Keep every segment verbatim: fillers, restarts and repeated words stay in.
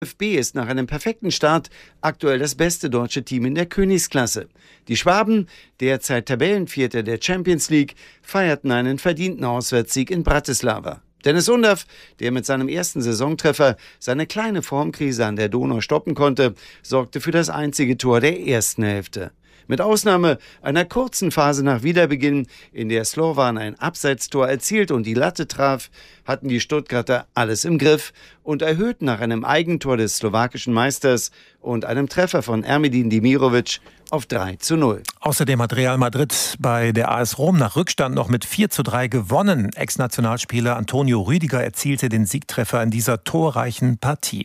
VfB ist nach einem perfekten Start aktuell das beste deutsche Team in der Königsklasse. Die Schwaben, derzeit Tabellenvierter der Champions League, feierten einen verdienten Auswärtssieg in Bratislava. Dennis Undaff, der mit seinem ersten Saisontreffer seine kleine Formkrise an der Donau stoppen konnte, sorgte für das einzige Tor der ersten Hälfte. Mit Ausnahme einer kurzen Phase nach Wiederbeginn, in der Slovan ein Abseitstor erzielt und die Latte traf, hatten die Stuttgarter alles im Griff und erhöhten nach einem Eigentor des slowakischen Meisters und einem Treffer von Ermedin Demirovic auf drei zu null. Außerdem hat Real Madrid bei der A S Rom nach Rückstand noch mit vier zu drei gewonnen. Ex-Nationalspieler Antonio Rüdiger erzielte den Siegtreffer in dieser torreichen Partie.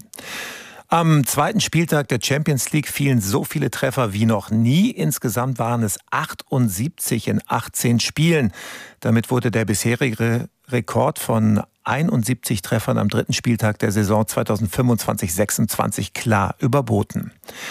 Am zweiten Spieltag der Champions League fielen so viele Treffer wie noch nie. Insgesamt waren es achtundsiebzig in achtzehn Spielen. Damit wurde der bisherige Rekord von einundsiebzig Treffern am dritten Spieltag der Saison zweitausendfünfundzwanzig sechsundzwanzig klar überboten.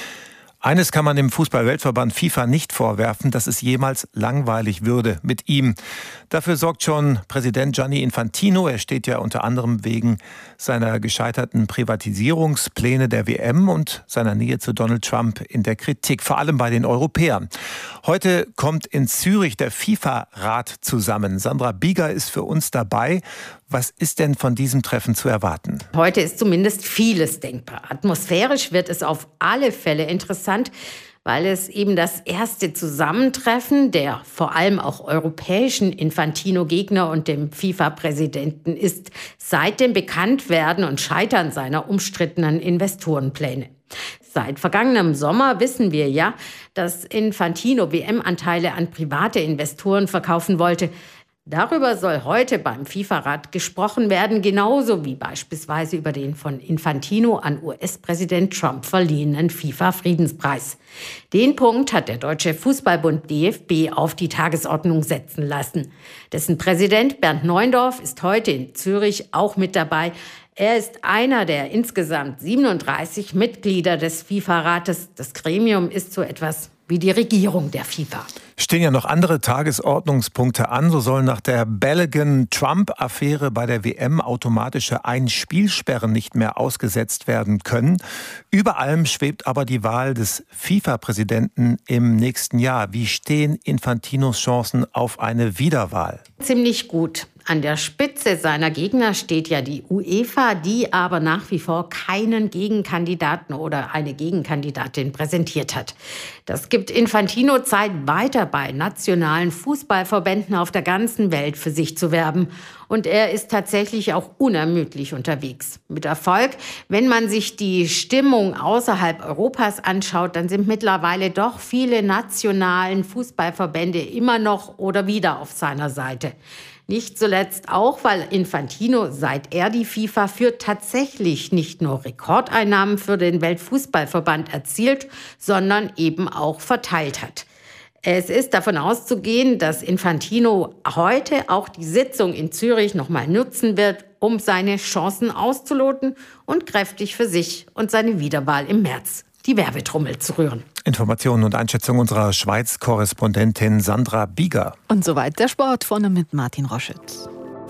Eines kann man dem Fußball-Weltverband FIFA nicht vorwerfen, dass es jemals langweilig würde mit ihm. Dafür sorgt schon Präsident Gianni Infantino. Er steht ja unter anderem wegen seiner gescheiterten Privatisierungspläne der W M und seiner Nähe zu Donald Trump in der Kritik, vor allem bei den Europäern. Heute kommt in Zürich der FIFA-Rat zusammen. Sandra Bieger ist für uns dabei. Was ist denn von diesem Treffen zu erwarten? Heute ist zumindest vieles denkbar. Atmosphärisch wird es auf alle Fälle interessant, weil es eben das erste Zusammentreffen der vor allem auch europäischen Infantino-Gegner und dem FIFA-Präsidenten ist seit dem Bekanntwerden und Scheitern seiner umstrittenen Investorenpläne. Seit vergangenem Sommer wissen wir ja, dass Infantino W M-Anteile an private Investoren verkaufen wollte. Darüber soll heute beim FIFA-Rat gesprochen werden, genauso wie beispielsweise über den von Infantino an U S-Präsident Trump verliehenen FIFA-Friedenspreis. Den Punkt hat der Deutsche Fußballbund D F B auf die Tagesordnung setzen lassen. Dessen Präsident Bernd Neuendorf ist heute in Zürich auch mit dabei. Er ist einer der insgesamt siebenunddreißig Mitglieder des FIFA-Rates. Das Gremium ist so etwas wie die Regierung der FIFA. Stehen ja noch andere Tagesordnungspunkte an. So sollen nach der Balogun-Trump-Affäre bei der W M automatische Einspielsperren nicht mehr ausgesetzt werden können. Über allem schwebt aber die Wahl des FIFA-Präsidenten im nächsten Jahr. Wie stehen Infantinos Chancen auf eine Wiederwahl? Ziemlich gut. An der Spitze seiner Gegner steht ja die UEFA, die aber nach wie vor keinen Gegenkandidaten oder eine Gegenkandidatin präsentiert hat. Das gibt Infantino Zeit, weiter bei nationalen Fußballverbänden auf der ganzen Welt für sich zu werben. Und er ist tatsächlich auch unermüdlich unterwegs. Mit Erfolg. Wenn man sich die Stimmung außerhalb Europas anschaut, dann sind mittlerweile doch viele nationalen Fußballverbände immer noch oder wieder auf seiner Seite. Nicht zuletzt auch, weil Infantino, seit er die FIFA führt, tatsächlich nicht nur Rekordeinnahmen für den Weltfußballverband erzielt, sondern eben auch verteilt hat. Es ist davon auszugehen, dass Infantino heute auch die Sitzung in Zürich nochmal nutzen wird, um seine Chancen auszuloten und kräftig für sich und seine Wiederwahl im März die Werbetrommel zu rühren. Informationen und Einschätzung unserer Schweiz-Korrespondentin Sandra Bieger. Und soweit der Sport, vorne mit Martin Roschütz.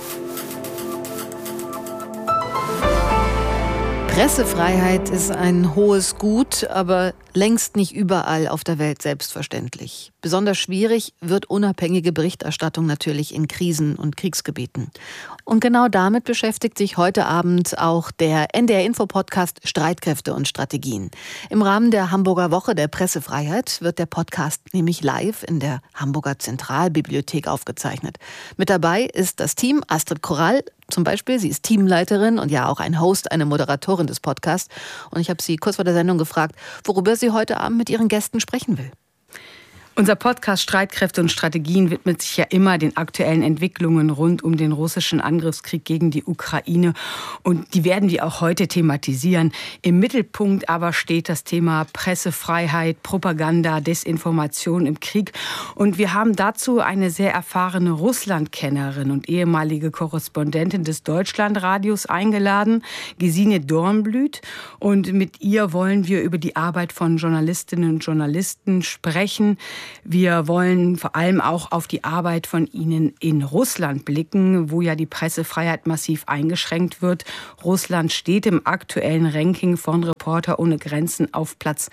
Pressefreiheit ist ein hohes Gut, aber längst nicht überall auf der Welt selbstverständlich. Besonders schwierig wird unabhängige Berichterstattung natürlich in Krisen- und Kriegsgebieten. Und genau damit beschäftigt sich heute Abend auch der N D R-Info-Podcast Streitkräfte und Strategien. Im Rahmen der Hamburger Woche der Pressefreiheit wird der Podcast nämlich live in der Hamburger Zentralbibliothek aufgezeichnet. Mit dabei ist das Team Astrid Korall, zum Beispiel. Sie ist Teamleiterin und ja auch ein Host, eine Moderatorin des Podcasts. Und ich habe sie kurz vor der Sendung gefragt, worüber sie heute Abend mit ihren Gästen sprechen will. Unser Podcast Streitkräfte und Strategien widmet sich ja immer den aktuellen Entwicklungen rund um den russischen Angriffskrieg gegen die Ukraine. Und die werden wir auch heute thematisieren. Im Mittelpunkt aber steht das Thema Pressefreiheit, Propaganda, Desinformation im Krieg. Und wir haben dazu eine sehr erfahrene Russlandkennerin und ehemalige Korrespondentin des Deutschlandradios eingeladen, Gesine Dornblüt. Und mit ihr wollen wir über die Arbeit von Journalistinnen und Journalisten sprechen. Wir wollen vor allem auch auf die Arbeit von Ihnen in Russland blicken, wo ja die Pressefreiheit massiv eingeschränkt wird. Russland steht im aktuellen Ranking von Reporter ohne Grenzen auf Platz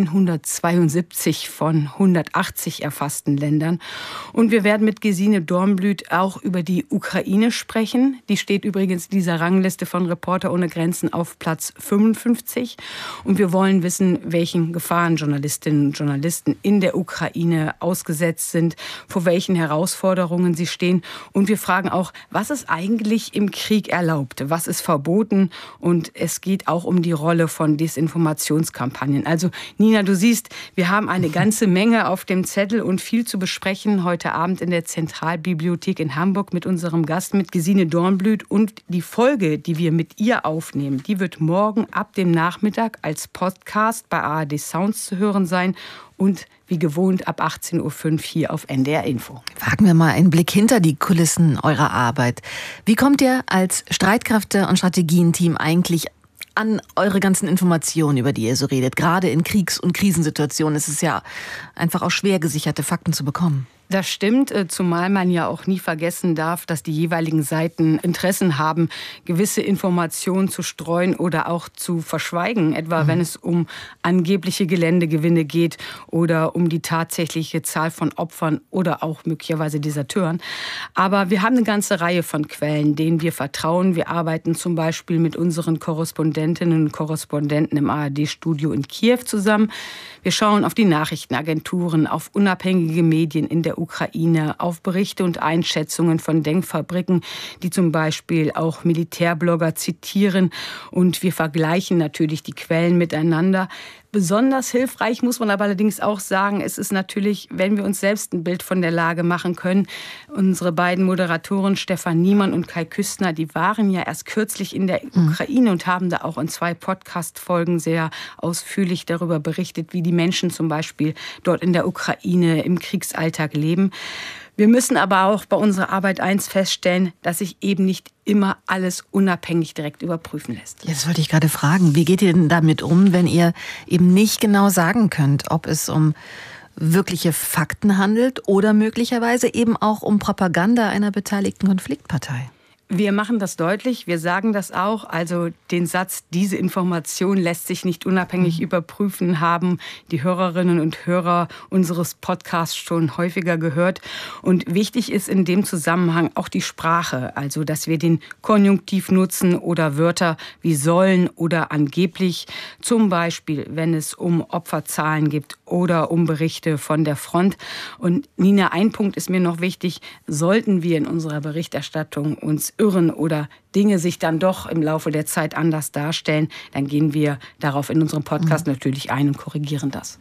hundertzweiundsiebzig von hundertachtzig erfassten Ländern. Und wir werden mit Gesine Dornblüt auch über die Ukraine sprechen. Die steht übrigens in dieser Rangliste von Reporter ohne Grenzen auf Platz fünfundfünfzig. Und wir wollen wissen, welchen Gefahren Journalistinnen und Journalisten in der Ukraine ausgesetzt sind, vor welchen Herausforderungen sie stehen. Und wir fragen auch, was ist eigentlich im Krieg erlaubt? Was ist verboten? Und es geht auch um die Rolle von Desinformationskampagnen. Also Nina, du siehst, wir haben eine ganze Menge auf dem Zettel und viel zu besprechen heute Abend in der Zentralbibliothek in Hamburg mit unserem Gast, mit Gesine Dornblüt. Und die Folge, die wir mit ihr aufnehmen, die wird morgen ab dem Nachmittag als Podcast bei A R D Sounds zu hören sein und wie gewohnt ab achtzehn Uhr fünf hier auf N D R Info. Wagen wir mal einen Blick hinter die Kulissen eurer Arbeit. Wie kommt ihr als Streitkräfte- und Strategienteam eigentlich an eure ganzen Informationen, über die ihr so redet? Gerade in Kriegs- und Krisensituationen ist es ja einfach auch schwer, gesicherte Fakten zu bekommen. Das stimmt, zumal man ja auch nie vergessen darf, dass die jeweiligen Seiten Interessen haben, gewisse Informationen zu streuen oder auch zu verschweigen, etwa mhm. wenn es um angebliche Geländegewinne geht oder um die tatsächliche Zahl von Opfern oder auch möglicherweise Deserteuren. Aber wir haben eine ganze Reihe von Quellen, denen wir vertrauen. Wir arbeiten zum Beispiel mit unseren Korrespondentinnen und Korrespondenten im A R D-Studio in Kiew zusammen. Wir schauen auf die Nachrichtenagenturen, auf unabhängige Medien in der Ukraine, auf Berichte und Einschätzungen von Denkfabriken, die zum Beispiel auch Militärblogger zitieren. Und wir vergleichen natürlich die Quellen miteinander. Besonders hilfreich muss man aber allerdings auch sagen, es ist natürlich, wenn wir uns selbst ein Bild von der Lage machen können. Unsere beiden Moderatoren Stefan Niemann und Kai Küstner, die waren ja erst kürzlich in der mhm. Ukraine und haben da auch in zwei Podcast-Folgen sehr ausführlich darüber berichtet, wie die Menschen zum Beispiel dort in der Ukraine im Kriegsalltag leben. Wir müssen aber auch bei unserer Arbeit eins feststellen, dass sich eben nicht immer alles unabhängig direkt überprüfen lässt. Ja, das wollte ich gerade fragen. Wie geht ihr denn damit um, wenn ihr eben nicht genau sagen könnt, ob es um wirkliche Fakten handelt oder möglicherweise eben auch um Propaganda einer beteiligten Konfliktpartei? Wir machen das deutlich, wir sagen das auch. Also den Satz, diese Information lässt sich nicht unabhängig mhm. überprüfen, haben die Hörerinnen und Hörer unseres Podcasts schon häufiger gehört. Und wichtig ist in dem Zusammenhang auch die Sprache, also dass wir den Konjunktiv nutzen oder Wörter wie sollen oder angeblich. Zum Beispiel, wenn es um Opferzahlen gibt oder um Berichte von der Front. Und Nina, ein Punkt ist mir noch wichtig, sollten wir in unserer Berichterstattung uns irren oder Dinge sich dann doch im Laufe der Zeit anders darstellen, dann gehen wir darauf in unserem Podcast mhm. natürlich ein und korrigieren das.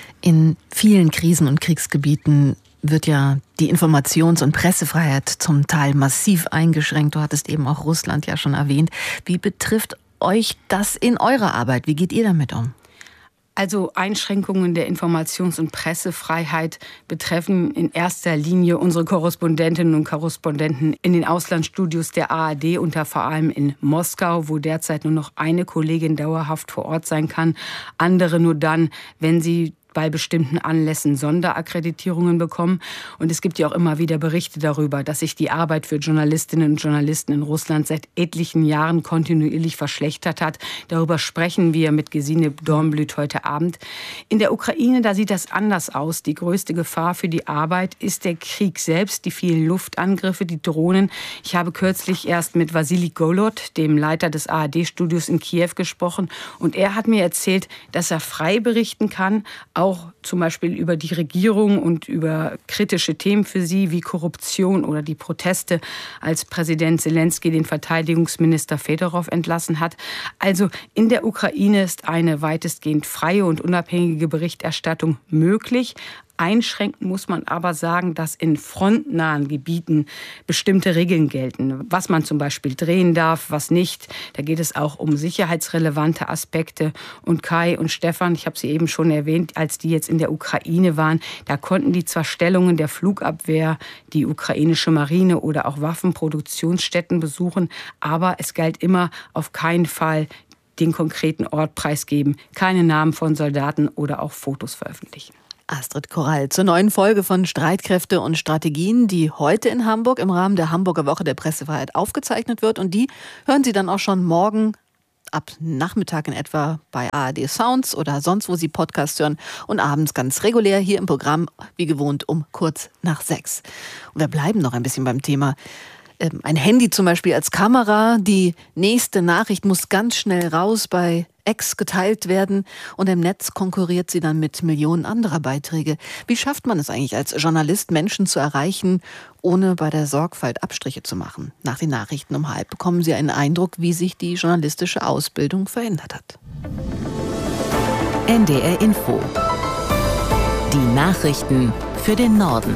In vielen Krisen- und Kriegsgebieten wird ja die Informations- und Pressefreiheit zum Teil massiv eingeschränkt. Du hattest eben auch Russland ja schon erwähnt. Wie betrifft euch das in eurer Arbeit? Wie geht ihr damit um? Also Einschränkungen der Informations- und Pressefreiheit betreffen in erster Linie unsere Korrespondentinnen und Korrespondenten in den Auslandsstudios der A R D und da vor allem in Moskau, wo derzeit nur noch eine Kollegin dauerhaft vor Ort sein kann, andere nur dann, wenn sie bei bestimmten Anlässen Sonderakkreditierungen bekommen. Und es gibt ja auch immer wieder Berichte darüber, dass sich die Arbeit für Journalistinnen und Journalisten in Russland seit etlichen Jahren kontinuierlich verschlechtert hat. Darüber sprechen wir mit Gesine Dornblüt heute Abend. In der Ukraine, da sieht das anders aus. Die größte Gefahr für die Arbeit ist der Krieg selbst, die vielen Luftangriffe, die Drohnen. Ich habe kürzlich erst mit Wassili Golod, dem Leiter des A R D-Studios in Kiew, gesprochen. Und er hat mir erzählt, dass er frei berichten kann, auch zum Beispiel über die Regierung und über kritische Themen für sie wie Korruption oder die Proteste, als Präsident Zelensky den Verteidigungsminister Fedorov entlassen hat. Also in der Ukraine ist eine weitestgehend freie und unabhängige Berichterstattung möglich. Einschränken muss man aber sagen, dass in frontnahen Gebieten bestimmte Regeln gelten. Was man zum Beispiel drehen darf, was nicht. Da geht es auch um sicherheitsrelevante Aspekte. Und Kai und Stefan, ich habe sie eben schon erwähnt, als die jetzt in der Ukraine waren, da konnten die zwar Stellungen der Flugabwehr, die ukrainische Marine oder auch Waffenproduktionsstätten besuchen, aber es galt immer auf keinen Fall den konkreten Ort preisgeben, keine Namen von Soldaten oder auch Fotos veröffentlichen. Astrid Korall zur neuen Folge von Streitkräfte und Strategien, die heute in Hamburg im Rahmen der Hamburger Woche der Pressefreiheit aufgezeichnet wird. Und die hören Sie dann auch schon morgen ab Nachmittag in etwa bei A R D Sounds oder sonst, wo Sie Podcasts hören. Und abends ganz regulär hier im Programm, wie gewohnt, um kurz nach sechs. Und wir bleiben noch ein bisschen beim Thema. Ein Handy zum Beispiel als Kamera. Die nächste Nachricht muss ganz schnell raus bei X geteilt werden und im Netz konkurriert sie dann mit Millionen anderer Beiträge. Wie schafft man es eigentlich als Journalist, Menschen zu erreichen, ohne bei der Sorgfalt Abstriche zu machen? Nach den Nachrichten um halb bekommen Sie einen Eindruck, wie sich die journalistische Ausbildung verändert hat. N D R Info. Die Nachrichten für den Norden.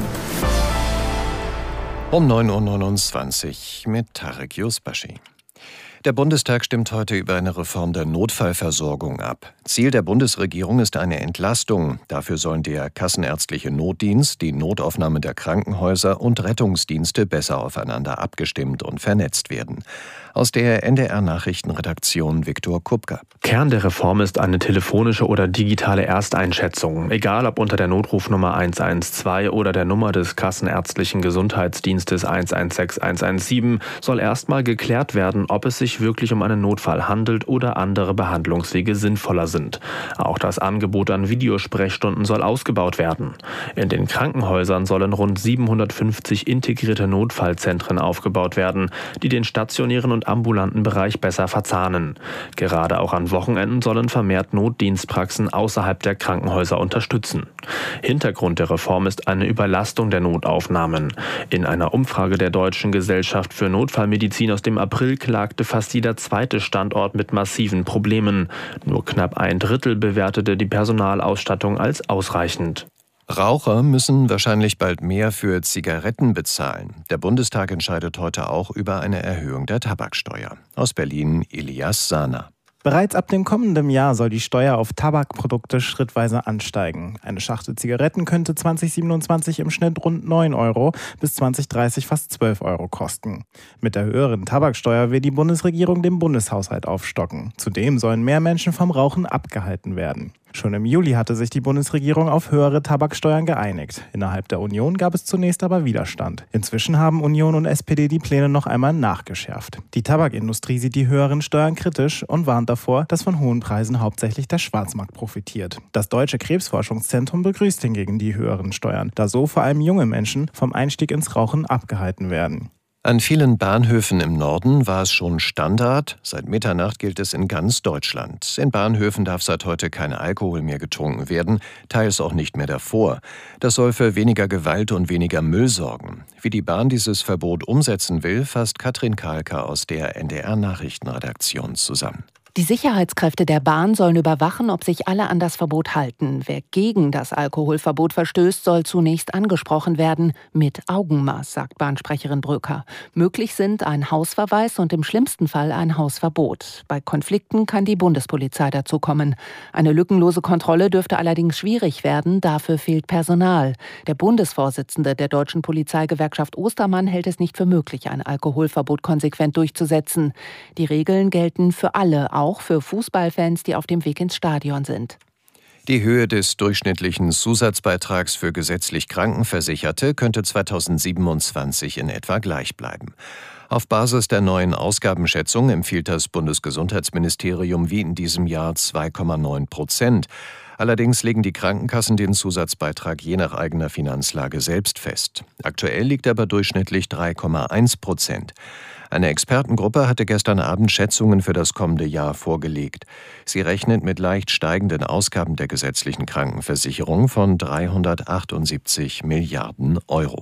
Um neun Uhr neunundzwanzig mit Tarek Yusbashi. Der Bundestag stimmt heute über eine Reform der Notfallversorgung ab. Ziel der Bundesregierung ist eine Entlastung. Dafür sollen der kassenärztliche Notdienst, die Notaufnahme der Krankenhäuser und Rettungsdienste besser aufeinander abgestimmt und vernetzt werden. Aus der N D R-Nachrichtenredaktion Viktor Kupka. Kern der Reform ist eine telefonische oder digitale Ersteinschätzung. Egal ob unter der Notrufnummer eins eins zwei oder der Nummer des kassenärztlichen Gesundheitsdienstes eins eins sechs eins eins sieben, soll erstmal geklärt werden, ob es sich wirklich um einen Notfall handelt oder andere Behandlungswege sinnvoller sind. Auch das Angebot an Videosprechstunden soll ausgebaut werden. In den Krankenhäusern sollen rund siebenhundertfünfzig integrierte Notfallzentren aufgebaut werden, die den stationären und ambulanten Bereich besser verzahnen. Gerade auch an Wochenenden sollen vermehrt Notdienstpraxen außerhalb der Krankenhäuser unterstützen. Hintergrund der Reform ist eine Überlastung der Notaufnahmen. In einer Umfrage der Deutschen Gesellschaft für Notfallmedizin aus dem April klagte fast jeder zweite Standort mit massiven Problemen. Nur knapp ein Drittel bewertete die Personalausstattung als ausreichend. Raucher müssen wahrscheinlich bald mehr für Zigaretten bezahlen. Der Bundestag entscheidet heute auch über eine Erhöhung der Tabaksteuer. Aus Berlin Elias Sahner. Bereits ab dem kommenden Jahr soll die Steuer auf Tabakprodukte schrittweise ansteigen. Eine Schachtel Zigaretten könnte zwanzig siebenundzwanzig im Schnitt rund neun Euro, bis zwanzig dreißig fast zwölf Euro kosten. Mit der höheren Tabaksteuer will die Bundesregierung den Bundeshaushalt aufstocken. Zudem sollen mehr Menschen vom Rauchen abgehalten werden. Schon im Juli hatte sich die Bundesregierung auf höhere Tabaksteuern geeinigt. Innerhalb der Union gab es zunächst aber Widerstand. Inzwischen haben Union und S P D die Pläne noch einmal nachgeschärft. Die Tabakindustrie sieht die höheren Steuern kritisch und warnt davor, dass von hohen Preisen hauptsächlich der Schwarzmarkt profitiert. Das Deutsche Krebsforschungszentrum begrüßt hingegen die höheren Steuern, da so vor allem junge Menschen vom Einstieg ins Rauchen abgehalten werden. An vielen Bahnhöfen im Norden war es schon Standard. Seit Mitternacht gilt es in ganz Deutschland. In Bahnhöfen darf seit heute kein Alkohol mehr getrunken werden, teils auch nicht mehr davor. Das soll für weniger Gewalt und weniger Müll sorgen. Wie die Bahn dieses Verbot umsetzen will, fasst Katrin Kahlke aus der N D R-Nachrichtenredaktion zusammen. Die Sicherheitskräfte der Bahn sollen überwachen, ob sich alle an das Verbot halten. Wer gegen das Alkoholverbot verstößt, soll zunächst angesprochen werden. Mit Augenmaß, sagt Bahnsprecherin Bröker. Möglich sind ein Hausverweis und im schlimmsten Fall ein Hausverbot. Bei Konflikten kann die Bundespolizei dazukommen. Eine lückenlose Kontrolle dürfte allerdings schwierig werden, dafür fehlt Personal. Der Bundesvorsitzende der Deutschen Polizeigewerkschaft Ostermann hält es nicht für möglich, ein Alkoholverbot konsequent durchzusetzen. Die Regeln gelten für alle, auch auch für Fußballfans, die auf dem Weg ins Stadion sind. Die Höhe des durchschnittlichen Zusatzbeitrags für gesetzlich Krankenversicherte könnte zweitausendsiebenundzwanzig in etwa gleich bleiben. Auf Basis der neuen Ausgabenschätzung empfiehlt das Bundesgesundheitsministerium wie in diesem Jahr zwei Komma neun Prozent. Allerdings legen die Krankenkassen den Zusatzbeitrag je nach eigener Finanzlage selbst fest. Aktuell liegt er aber durchschnittlich drei Komma eins Prozent. Eine Expertengruppe hatte gestern Abend Schätzungen für das kommende Jahr vorgelegt. Sie rechnet mit leicht steigenden Ausgaben der gesetzlichen Krankenversicherung von dreihundertachtundsiebzig Milliarden Euro.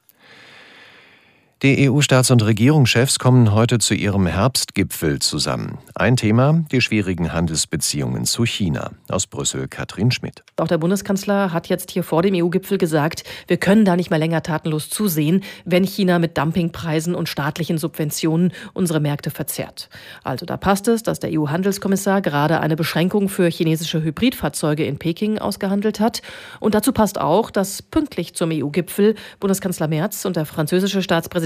Die E U-Staats- und Regierungschefs kommen heute zu ihrem Herbstgipfel zusammen. Ein Thema, die schwierigen Handelsbeziehungen zu China. Aus Brüssel Katrin Schmidt. Auch der Bundeskanzler hat jetzt hier vor dem E U-Gipfel gesagt, wir können da nicht mehr länger tatenlos zusehen, wenn China mit Dumpingpreisen und staatlichen Subventionen unsere Märkte verzerrt. Also da passt es, dass der E U-Handelskommissar gerade eine Beschränkung für chinesische Hybridfahrzeuge in Peking ausgehandelt hat. Und dazu passt auch, dass pünktlich zum E U-Gipfel Bundeskanzler Merz und der französische Staatspräsident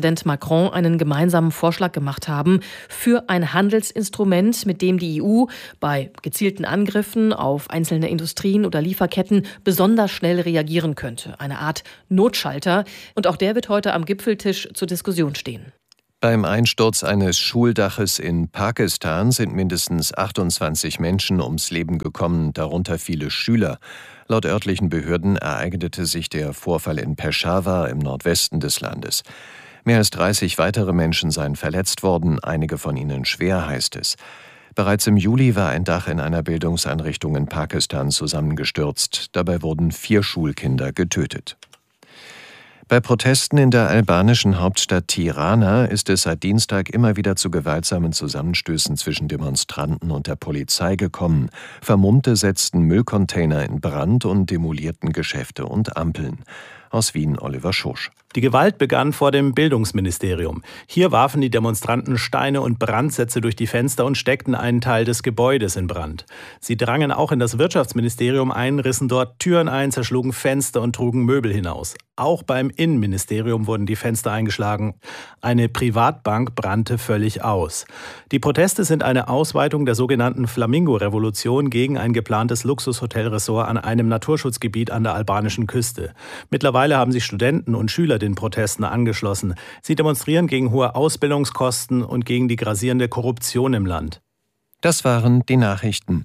Präsident Macron einen gemeinsamen Vorschlag gemacht haben für ein Handelsinstrument, mit dem die E U bei gezielten Angriffen auf einzelne Industrien oder Lieferketten besonders schnell reagieren könnte. Eine Art Notschalter. Und auch der wird heute am Gipfeltisch zur Diskussion stehen. Beim Einsturz eines Schuldaches in Pakistan sind mindestens achtundzwanzig Menschen ums Leben gekommen, darunter viele Schüler. Laut örtlichen Behörden ereignete sich der Vorfall in Peshawar im Nordwesten des Landes. Mehr als dreißig weitere Menschen seien verletzt worden, einige von ihnen schwer, heißt es. Bereits im Juli war ein Dach in einer Bildungseinrichtung in Pakistan zusammengestürzt. Dabei wurden vier Schulkinder getötet. Bei Protesten in der albanischen Hauptstadt Tirana ist es seit Dienstag immer wieder zu gewaltsamen Zusammenstößen zwischen Demonstranten und der Polizei gekommen. Vermummte setzten Müllcontainer in Brand und demolierten Geschäfte und Ampeln. Aus Wien Oliver Schosch. Die Gewalt begann vor dem Bildungsministerium. Hier warfen die Demonstranten Steine und Brandsätze durch die Fenster und steckten einen Teil des Gebäudes in Brand. Sie drangen auch in das Wirtschaftsministerium ein, rissen dort Türen ein, zerschlugen Fenster und trugen Möbel hinaus. Auch beim Innenministerium wurden die Fenster eingeschlagen. Eine Privatbank brannte völlig aus. Die Proteste sind eine Ausweitung der sogenannten Flamingo-Revolution gegen ein geplantes Luxushotelressort an einem Naturschutzgebiet an der albanischen Küste. Mittlerweile haben sich Studenten und Schüler den Protesten angeschlossen. Sie demonstrieren gegen hohe Ausbildungskosten und gegen die grassierende Korruption im Land. Das waren die Nachrichten.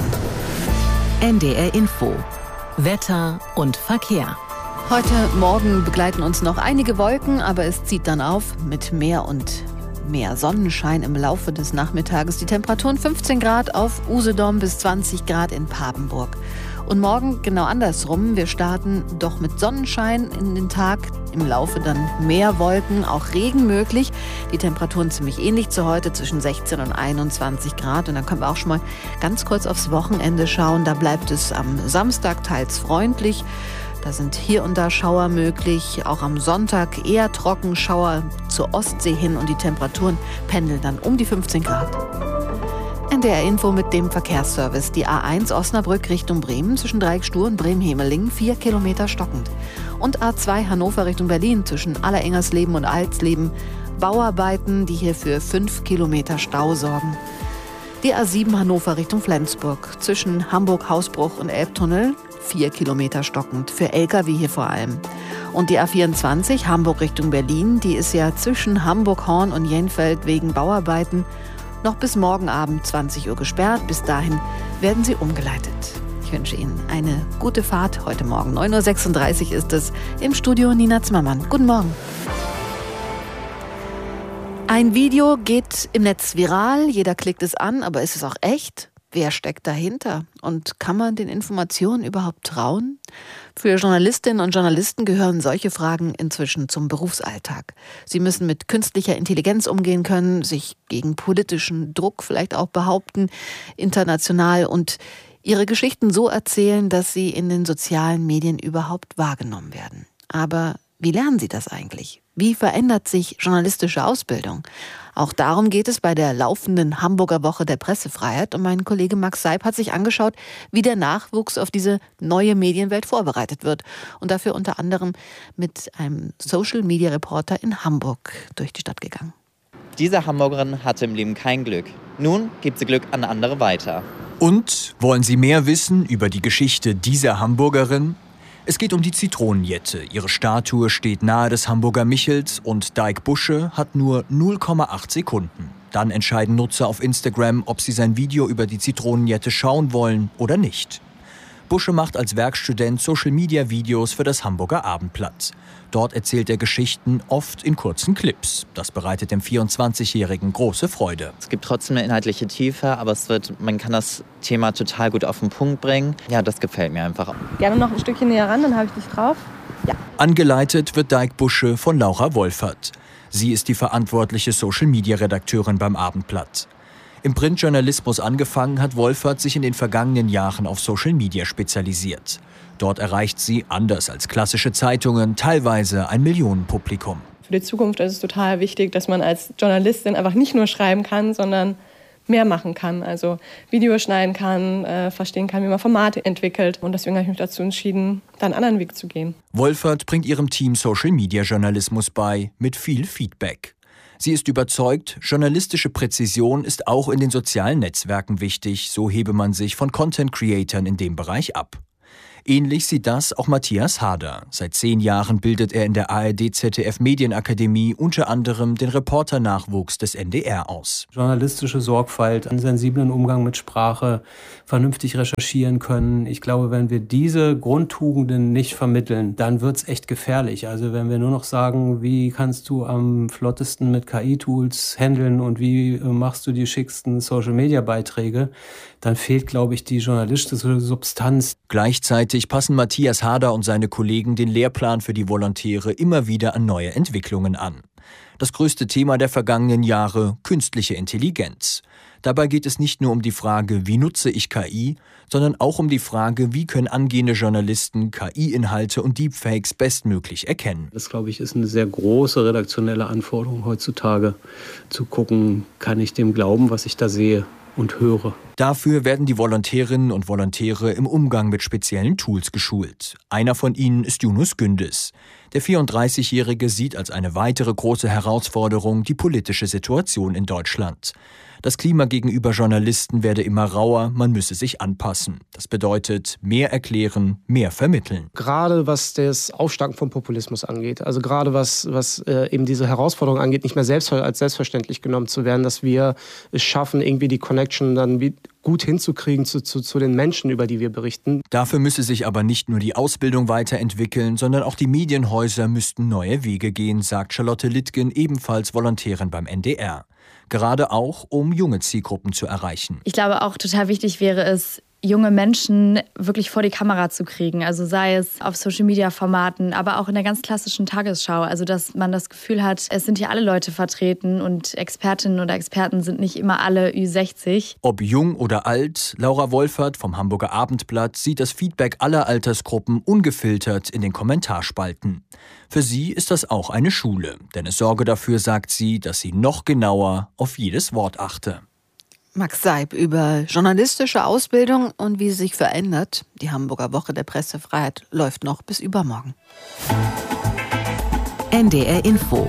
N D R Info. Wetter und Verkehr. Heute Morgen begleiten uns noch einige Wolken, aber es zieht dann auf mit mehr und mehr Sonnenschein im Laufe des Nachmittages. Die Temperaturen fünfzehn Grad auf Usedom bis zwanzig Grad in Papenburg. Und morgen genau andersrum. Wir starten doch mit Sonnenschein in den Tag. Im Laufe dann mehr Wolken, auch Regen möglich. Die Temperaturen ziemlich ähnlich zu heute, zwischen sechzehn und einundzwanzig Grad. Und dann können wir auch schon mal ganz kurz aufs Wochenende schauen. Da bleibt es am Samstag teils freundlich. Da sind hier und da Schauer möglich. Auch am Sonntag eher trocken, Schauer zur Ostsee hin. Und die Temperaturen pendeln dann um die fünfzehn Grad. N D R Info mit dem Verkehrsservice. Die A eins Osnabrück Richtung Bremen zwischen Dreieckstuhl und Bremen-Hemelingen vier Kilometer stockend. Und A zwei Hannover Richtung Berlin zwischen Allerengersleben und Alsleben. Bauarbeiten, die hier für fünf Kilometer Stau sorgen. Die A sieben Hannover Richtung Flensburg zwischen Hamburg-Hausbruch und Elbtunnel vier Kilometer stockend. Für L K W hier vor allem. Und die A vierundzwanzig Hamburg Richtung Berlin, die ist ja zwischen Hamburg-Horn und Jenfeld wegen Bauarbeiten noch bis morgen Abend zwanzig Uhr gesperrt. Bis dahin werden sie umgeleitet. Ich wünsche Ihnen eine gute Fahrt. Heute Morgen neun Uhr sechsunddreißig ist es im Studio Nina Zimmermann. Guten Morgen. Ein Video geht im Netz viral. Jeder klickt es an, aber ist es auch echt? Wer steckt dahinter? Und kann man den Informationen überhaupt trauen? Für Journalistinnen und Journalisten gehören solche Fragen inzwischen zum Berufsalltag. Sie müssen mit künstlicher Intelligenz umgehen können, sich gegen politischen Druck vielleicht auch behaupten, international und ihre Geschichten so erzählen, dass sie in den sozialen Medien überhaupt wahrgenommen werden. Aber wie lernen Sie das eigentlich? Wie verändert sich journalistische Ausbildung? Auch darum geht es bei der laufenden Hamburger Woche der Pressefreiheit. Und mein Kollege Max Seib hat sich angeschaut, wie der Nachwuchs auf diese neue Medienwelt vorbereitet wird. Und dafür unter anderem mit einem Social-Media-Reporter in Hamburg durch die Stadt gegangen. Diese Hamburgerin hatte im Leben kein Glück. Nun gibt sie Glück an andere weiter. Und wollen Sie mehr wissen über die Geschichte dieser Hamburgerin? Es geht um die Zitronenjette. Ihre Statue steht nahe des Hamburger Michels und Dijk Busche hat nur null Komma acht Sekunden. Dann entscheiden Nutzer auf Instagram, ob sie sein Video über die Zitronenjette schauen wollen oder nicht. Busche macht als Werkstudent Social-Media-Videos für das Hamburger Abendblatt. Dort erzählt er Geschichten, oft in kurzen Clips. Das bereitet dem vierundzwanzigjährigen große Freude. Es gibt trotzdem eine inhaltliche Tiefe, aber es wird, man kann das Thema total gut auf den Punkt bringen. Ja, das gefällt mir einfach. Gerne noch ein Stückchen näher ran, dann habe ich dich drauf. Ja. Angeleitet wird Dijk Busche von Laura Wolfert. Sie ist die verantwortliche Social-Media-Redakteurin beim Abendblatt. Im Printjournalismus angefangen hat Wolfert sich in den vergangenen Jahren auf Social Media spezialisiert. Dort erreicht sie, anders als klassische Zeitungen, teilweise ein Millionenpublikum. Für die Zukunft ist es total wichtig, dass man als Journalistin einfach nicht nur schreiben kann, sondern mehr machen kann. Also Videos schneiden kann, äh, verstehen kann, wie man Formate entwickelt. Und deswegen habe ich mich dazu entschieden, da einen anderen Weg zu gehen. Wolfert bringt ihrem Team Social-Media-Journalismus bei, mit viel Feedback. Sie ist überzeugt, journalistische Präzision ist auch in den sozialen Netzwerken wichtig, so hebe man sich von Content-Creatern in dem Bereich ab. Ähnlich sieht das auch Matthias Harder. Seit zehn Jahren bildet er in der A R D-Z D F-Medienakademie unter anderem den Reporternachwuchs des N D R aus. Journalistische Sorgfalt, einen sensiblen Umgang mit Sprache, vernünftig recherchieren können. Ich glaube, wenn wir diese Grundtugenden nicht vermitteln, dann wird's echt gefährlich. Also wenn wir nur noch sagen, wie kannst du am flottesten mit K I-Tools handeln und wie machst du die schicksten Social-Media-Beiträge, dann fehlt, glaube ich, die journalistische Substanz. Gleichzeitig passen Matthias Harder und seine Kollegen den Lehrplan für die Volontäre immer wieder an neue Entwicklungen an. Das größte Thema der vergangenen Jahre: künstliche Intelligenz. Dabei geht es nicht nur um die Frage, wie nutze ich K I, sondern auch um die Frage, wie können angehende Journalisten K I-Inhalte und Deepfakes bestmöglich erkennen. Das, glaube ich, ist eine sehr große redaktionelle Anforderung heutzutage, zu gucken, kann ich dem glauben, was ich da sehe und höre. Dafür werden die Volontärinnen und Volontäre im Umgang mit speziellen Tools geschult. Einer von ihnen ist Yunus Gündüz. Der vierunddreißigjährige sieht als eine weitere große Herausforderung die politische Situation in Deutschland. Das Klima gegenüber Journalisten werde immer rauer, man müsse sich anpassen. Das bedeutet mehr erklären, mehr vermitteln. Gerade was das Aufsteigen vom Populismus angeht, also gerade was, was äh, eben diese Herausforderung angeht, nicht mehr selbst als selbstverständlich genommen zu werden, dass wir es schaffen, irgendwie die Connection dann wie gut hinzukriegen zu, zu, zu den Menschen, über die wir berichten. Dafür müsse sich aber nicht nur die Ausbildung weiterentwickeln, sondern auch die Medienhäuser müssten neue Wege gehen, sagt Charlotte Littgen, ebenfalls Volontärin beim N D R. Gerade auch, um junge Zielgruppen zu erreichen. Ich glaube auch total wichtig wäre es, junge Menschen wirklich vor die Kamera zu kriegen. Also sei es auf Social-Media-Formaten, aber auch in der ganz klassischen Tagesschau. Also dass man das Gefühl hat, es sind hier alle Leute vertreten und Expertinnen oder Experten sind nicht immer alle Ü sechzig. Ob jung oder alt, Laura Wolfert vom Hamburger Abendblatt sieht das Feedback aller Altersgruppen ungefiltert in den Kommentarspalten. Für sie ist das auch eine Schule, denn es sorge dafür, sagt sie, dass sie noch genauer auf jedes Wort achte. Max Seib über journalistische Ausbildung und wie sie sich verändert. Die Hamburger Woche der Pressefreiheit läuft noch bis übermorgen. N D R Info.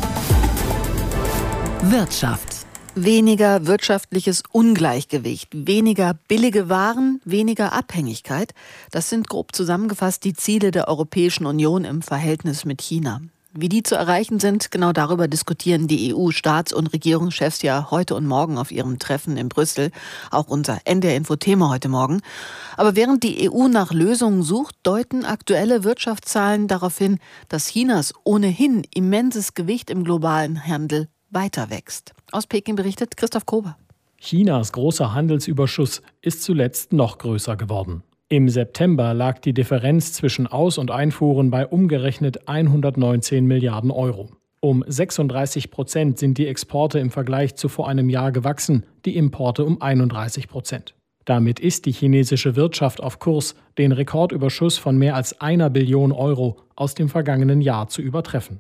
Wirtschaft. Weniger wirtschaftliches Ungleichgewicht, weniger billige Waren, weniger Abhängigkeit. Das sind grob zusammengefasst die Ziele der Europäischen Union im Verhältnis mit China. Wie die zu erreichen sind, genau darüber diskutieren die E U-Staats- und Regierungschefs ja heute und morgen auf ihrem Treffen in Brüssel. Auch unser N D R-Info-Thema heute Morgen. Aber während die E U nach Lösungen sucht, deuten aktuelle Wirtschaftszahlen darauf hin, dass Chinas ohnehin immenses Gewicht im globalen Handel weiter wächst. Aus Peking berichtet Christoph Kober. Chinas großer Handelsüberschuss ist zuletzt noch größer geworden. Im September lag die Differenz zwischen Aus- und Einfuhren bei umgerechnet hundertneunzehn Milliarden Euro. Um sechsunddreißig Prozent sind die Exporte im Vergleich zu vor einem Jahr gewachsen, die Importe um einunddreißig Prozent. Damit ist die chinesische Wirtschaft auf Kurs, den Rekordüberschuss von mehr als einer Billion Euro aus dem vergangenen Jahr zu übertreffen.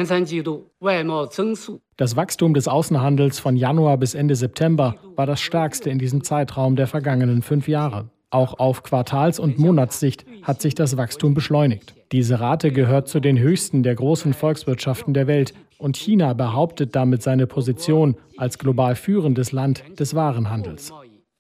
Das Wachstum des Außenhandels von Januar bis Ende September war das stärkste in diesem Zeitraum der vergangenen fünf Jahre. Auch auf Quartals- und Monatssicht hat sich das Wachstum beschleunigt. Diese Rate gehört zu den höchsten der großen Volkswirtschaften der Welt und China behauptet damit seine Position als global führendes Land des Warenhandels,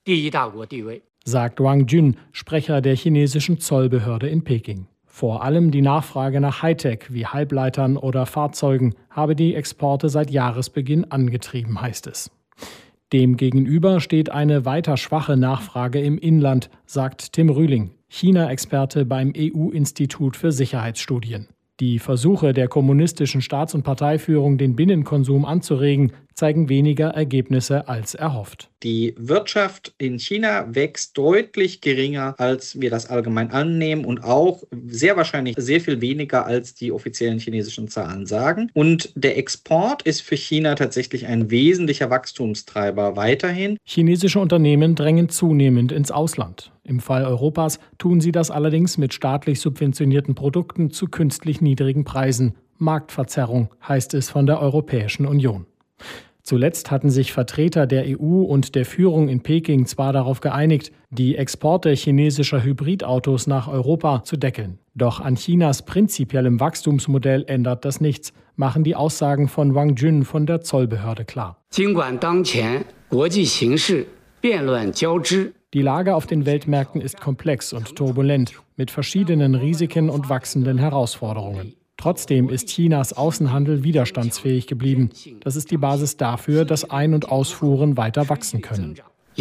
sagt Wang Jun, Sprecher der chinesischen Zollbehörde in Peking. Vor allem die Nachfrage nach Hightech wie Halbleitern oder Fahrzeugen habe die Exporte seit Jahresbeginn angetrieben, heißt es. Demgegenüber steht eine weiter schwache Nachfrage im Inland, sagt Tim Rühling, China-Experte beim E U-Institut für Sicherheitsstudien. Die Versuche der kommunistischen Staats- und Parteiführung, den Binnenkonsum anzuregen, zeigen weniger Ergebnisse als erhofft. Die Wirtschaft in China wächst deutlich geringer, als wir das allgemein annehmen und auch sehr wahrscheinlich sehr viel weniger, als die offiziellen chinesischen Zahlen sagen. Und der Export ist für China tatsächlich ein wesentlicher Wachstumstreiber weiterhin. Chinesische Unternehmen drängen zunehmend ins Ausland. Im Fall Europas tun sie das allerdings mit staatlich subventionierten Produkten zu künstlich niedrigen Preisen. Marktverzerrung heißt es von der Europäischen Union. Zuletzt hatten sich Vertreter der E U und der Führung in Peking zwar darauf geeinigt, die Exporte chinesischer Hybridautos nach Europa zu deckeln. Doch an Chinas prinzipiellem Wachstumsmodell ändert das nichts, machen die Aussagen von Wang Jun von der Zollbehörde klar. Die Lage auf den Weltmärkten ist komplex und turbulent, mit verschiedenen Risiken und wachsenden Herausforderungen. Trotzdem ist Chinas Außenhandel widerstandsfähig geblieben. Das ist die Basis dafür, dass Ein- und Ausfuhren weiter wachsen können.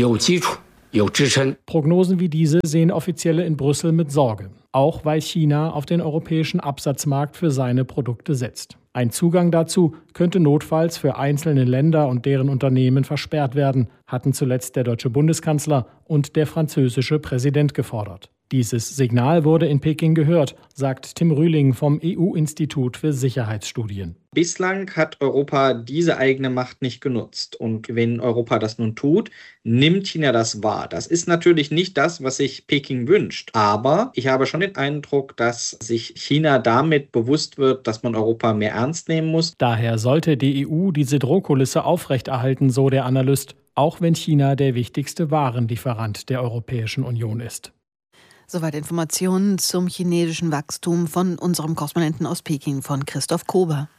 Prognosen wie diese sehen Offizielle in Brüssel mit Sorge, auch weil China auf den europäischen Absatzmarkt für seine Produkte setzt. Ein Zugang dazu könnte notfalls für einzelne Länder und deren Unternehmen versperrt werden, hatten zuletzt der deutsche Bundeskanzler und der französische Präsident gefordert. Dieses Signal wurde in Peking gehört, sagt Tim Rühling vom E U-Institut für Sicherheitsstudien. Bislang hat Europa diese eigene Macht nicht genutzt. Und wenn Europa das nun tut, nimmt China das wahr. Das ist natürlich nicht das, was sich Peking wünscht. Aber ich habe schon den Eindruck, dass sich China damit bewusst wird, dass man Europa mehr ernst nehmen muss. Daher sollte die E U diese Drohkulisse aufrechterhalten, so der Analyst, auch wenn China der wichtigste Warenlieferant der Europäischen Union ist. Soweit Informationen zum chinesischen Wachstum von unserem Korrespondenten aus Peking, von Christoph Kober.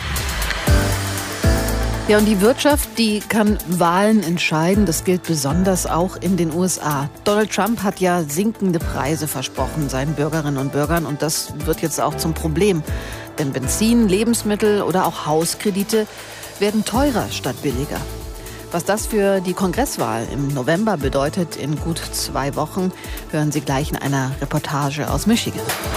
Ja, und die Wirtschaft, die kann Wahlen entscheiden. Das gilt besonders auch in den U S A. Donald Trump hat ja sinkende Preise versprochen seinen Bürgerinnen und Bürgern. Und das wird jetzt auch zum Problem. Denn Benzin, Lebensmittel oder auch Hauskredite werden teurer statt billiger. Was das für die Kongresswahl im November bedeutet, in gut zwei Wochen, hören Sie gleich in einer Reportage aus Michigan.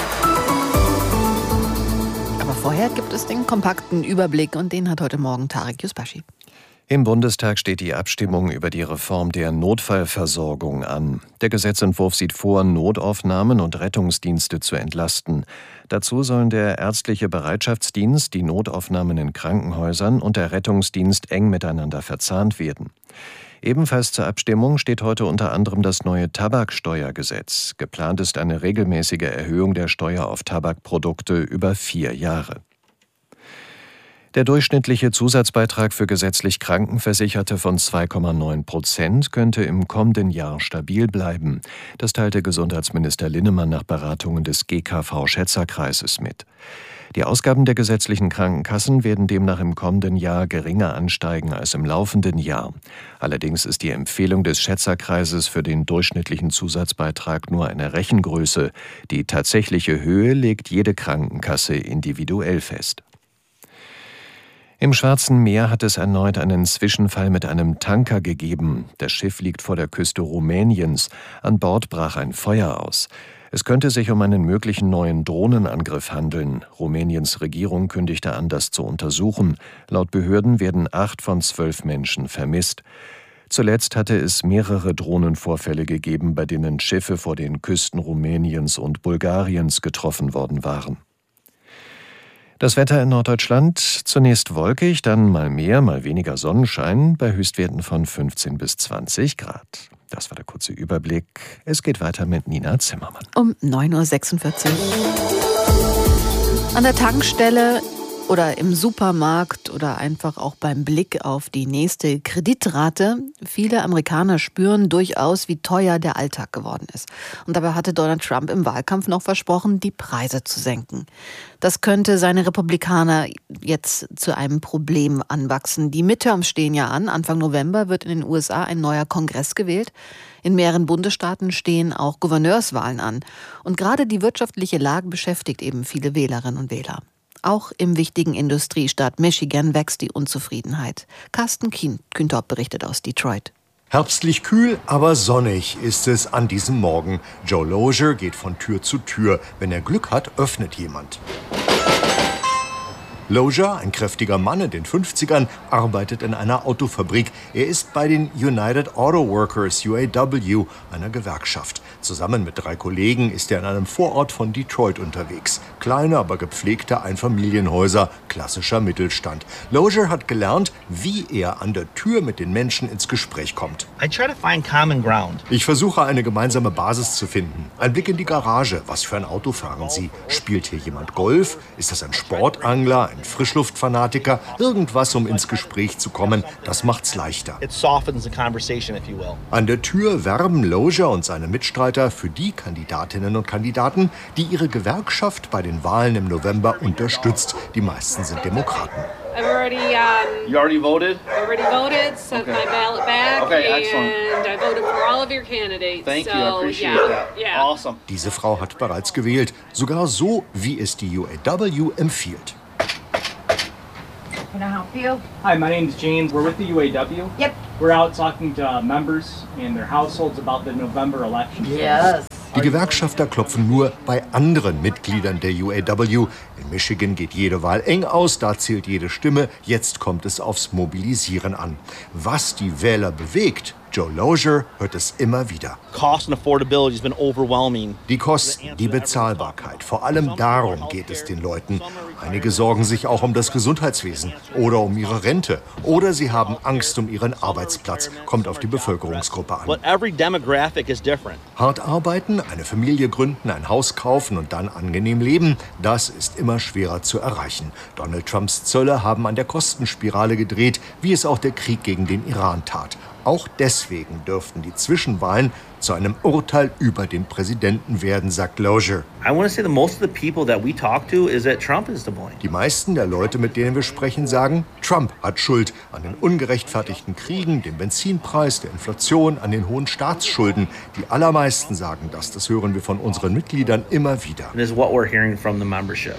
Aber vorher gibt es den kompakten Überblick und den hat heute Morgen Tarek Yusbashi. Im Bundestag steht die Abstimmung über die Reform der Notfallversorgung an. Der Gesetzentwurf sieht vor, Notaufnahmen und Rettungsdienste zu entlasten. Dazu sollen der ärztliche Bereitschaftsdienst, die Notaufnahmen in Krankenhäusern und der Rettungsdienst eng miteinander verzahnt werden. Ebenfalls zur Abstimmung steht heute unter anderem das neue Tabaksteuergesetz. Geplant ist eine regelmäßige Erhöhung der Steuer auf Tabakprodukte über vier Jahre. Der durchschnittliche Zusatzbeitrag für gesetzlich Krankenversicherte von zwei Komma neun Prozent könnte im kommenden Jahr stabil bleiben. Das teilte Gesundheitsminister Linnemann nach Beratungen des G K V-Schätzerkreises mit. Die Ausgaben der gesetzlichen Krankenkassen werden demnach im kommenden Jahr geringer ansteigen als im laufenden Jahr. Allerdings ist die Empfehlung des Schätzerkreises für den durchschnittlichen Zusatzbeitrag nur eine Rechengröße. Die tatsächliche Höhe legt jede Krankenkasse individuell fest. Im Schwarzen Meer hat es erneut einen Zwischenfall mit einem Tanker gegeben. Das Schiff liegt vor der Küste Rumäniens. An Bord brach ein Feuer aus. Es könnte sich um einen möglichen neuen Drohnenangriff handeln. Rumäniens Regierung kündigte an, das zu untersuchen. Laut Behörden werden acht von zwölf Menschen vermisst. Zuletzt hatte es mehrere Drohnenvorfälle gegeben, bei denen Schiffe vor den Küsten Rumäniens und Bulgariens getroffen worden waren. Das Wetter in Norddeutschland: zunächst wolkig, dann mal mehr, mal weniger Sonnenschein, bei Höchstwerten von fünfzehn bis zwanzig Grad. Das war der kurze Überblick. Es geht weiter mit Nina Zimmermann. Um neun Uhr sechsundvierzig. An der Tankstelle oder im Supermarkt oder einfach auch beim Blick auf die nächste Kreditrate. Viele Amerikaner spüren durchaus, wie teuer der Alltag geworden ist. Und dabei hatte Donald Trump im Wahlkampf noch versprochen, die Preise zu senken. Das könnte seine Republikaner jetzt zu einem Problem anwachsen. Die Midterms stehen ja an. Anfang November wird in den U S A ein neuer Kongress gewählt. In mehreren Bundesstaaten stehen auch Gouverneurswahlen an. Und gerade die wirtschaftliche Lage beschäftigt eben viele Wählerinnen und Wähler. Auch im wichtigen Industriestaat Michigan wächst die Unzufriedenheit. Carsten Kühntorp berichtet aus Detroit. Herbstlich kühl, aber sonnig ist es an diesem Morgen. Joe Lozier geht von Tür zu Tür. Wenn er Glück hat, öffnet jemand. Lozier, ein kräftiger Mann in den fünfzigern, arbeitet in einer Autofabrik. Er ist bei den United Auto Workers, U A W, einer Gewerkschaft. Zusammen mit drei Kollegen ist er in einem Vorort von Detroit unterwegs. Kleine, aber gepflegte Einfamilienhäuser, klassischer Mittelstand. Lozier hat gelernt, wie er an der Tür mit den Menschen ins Gespräch kommt. I try to find common ground. Ich versuche, eine gemeinsame Basis zu finden. Ein Blick in die Garage. Was für ein Auto fahren Sie? Spielt hier jemand Golf? Ist das ein Sportangler, ein Frischluftfanatiker, irgendwas, um ins Gespräch zu kommen, das macht's leichter. An der Tür werben Lozier und seine Mitstreiter für die Kandidatinnen und Kandidaten, die ihre Gewerkschaft bei den Wahlen im November unterstützt. Die meisten sind Demokraten. I've already, um, you already voted? I already voted, sent Okay. my ballot back, Okay, excellent. and I voted for all of your candidates. Thank so, you, I appreciate yeah, that. Yeah. Awesome. Diese Frau hat bereits gewählt, sogar so, wie es die U A W empfiehlt. Can I help you? Hi, my name's James. We're with the U A W. Yep. We're out talking to uh, members and their households about the November election. Yes. Die Gewerkschafter klopfen nur bei anderen Mitgliedern der U A W. In Michigan geht jede Wahl eng aus, da zählt jede Stimme. Jetzt kommt es aufs Mobilisieren an. Was die Wähler bewegt, Joe Lozier hört es immer wieder. Cost and affordability has been overwhelming. Die Kosten, die Bezahlbarkeit, vor allem darum geht es den Leuten. Einige sorgen sich auch um das Gesundheitswesen oder um ihre Rente. Oder sie haben Angst um ihren Arbeitsplatz. Kommt auf die Bevölkerungsgruppe an. But every demographic is different. Hart arbeiten, eine Familie gründen, ein Haus kaufen und dann angenehm leben, das ist immer schwerer zu erreichen. Donald Trumps Zölle haben an der Kostenspirale gedreht, wie es auch der Krieg gegen den Iran tat. Auch deswegen dürften die Zwischenwahlen zu einem Urteil über den Präsidenten werden, sagt Lozier. I want to say that most of the people that we talk to is that Trump is to blame. Die meisten der Leute, mit denen wir sprechen, sagen, Trump hat Schuld an den ungerechtfertigten Kriegen, dem Benzinpreis, der Inflation, an den hohen Staatsschulden. Die allermeisten sagen das. Das hören wir von unseren Mitgliedern immer wieder. This is what we're hearing from the membership.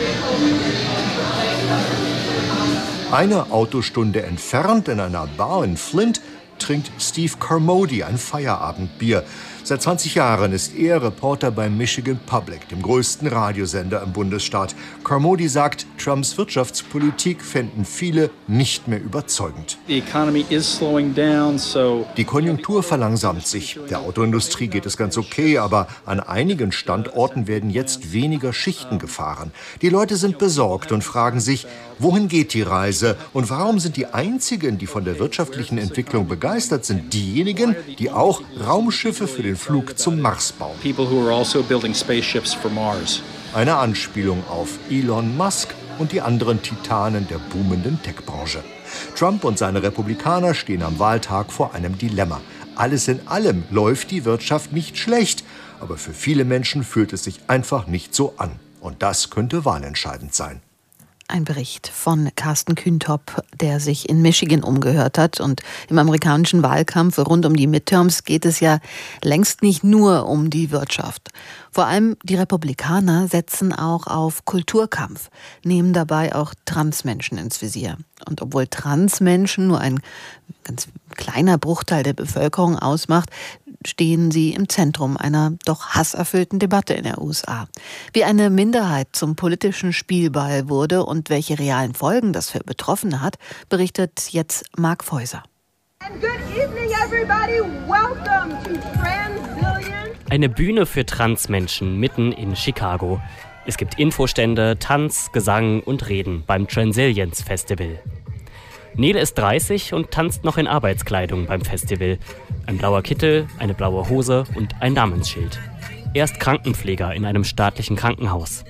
Eine Autostunde entfernt in einer Bar in Flint trinkt Steve Carmody ein Feierabendbier. Seit zwanzig Jahren ist er Reporter beim Michigan Public, dem größten Radiosender im Bundesstaat. Carmody sagt, Trumps Wirtschaftspolitik fänden viele nicht mehr überzeugend. The economy is slowing down, so Die Konjunktur verlangsamt sich. Der Autoindustrie geht es ganz okay, aber an einigen Standorten werden jetzt weniger Schichten gefahren. Die Leute sind besorgt und fragen sich, wohin geht die Reise? Und warum sind die einzigen, die von der wirtschaftlichen Entwicklung begeistert sind, diejenigen, die auch Raumschiffe für den Flug zum Mars bauen? people who are also building spaceships for Mars. Eine Anspielung auf Elon Musk und die anderen Titanen der boomenden Tech-Branche. Trump und seine Republikaner stehen am Wahltag vor einem Dilemma. Alles in allem läuft die Wirtschaft nicht schlecht, aber für viele Menschen fühlt es sich einfach nicht so an. Und das könnte wahlentscheidend sein. Ein Bericht von Carsten Kühntop, der sich in Michigan umgehört hat. Und im amerikanischen Wahlkampf rund um die Midterms geht es ja längst nicht nur um die Wirtschaft. Vor allem die Republikaner setzen auch auf Kulturkampf, nehmen dabei auch Transmenschen ins Visier. Und obwohl Transmenschen nur ein ganz kleiner Bruchteil der Bevölkerung ausmacht, stehen sie im Zentrum einer doch hasserfüllten Debatte in den U S A. Wie eine Minderheit zum politischen Spielball wurde und welche realen Folgen das für Betroffene hat, berichtet jetzt Mark Feuser. Good evening, everybody. Welcome to Transillion. Eine Bühne für Transmenschen mitten in Chicago. Es gibt Infostände, Tanz, Gesang und Reden beim Transillions Festival. Nele ist dreißig und tanzt noch in Arbeitskleidung beim Festival. Ein blauer Kittel, eine blaue Hose und ein Namensschild. Er ist Krankenpfleger in einem staatlichen Krankenhaus.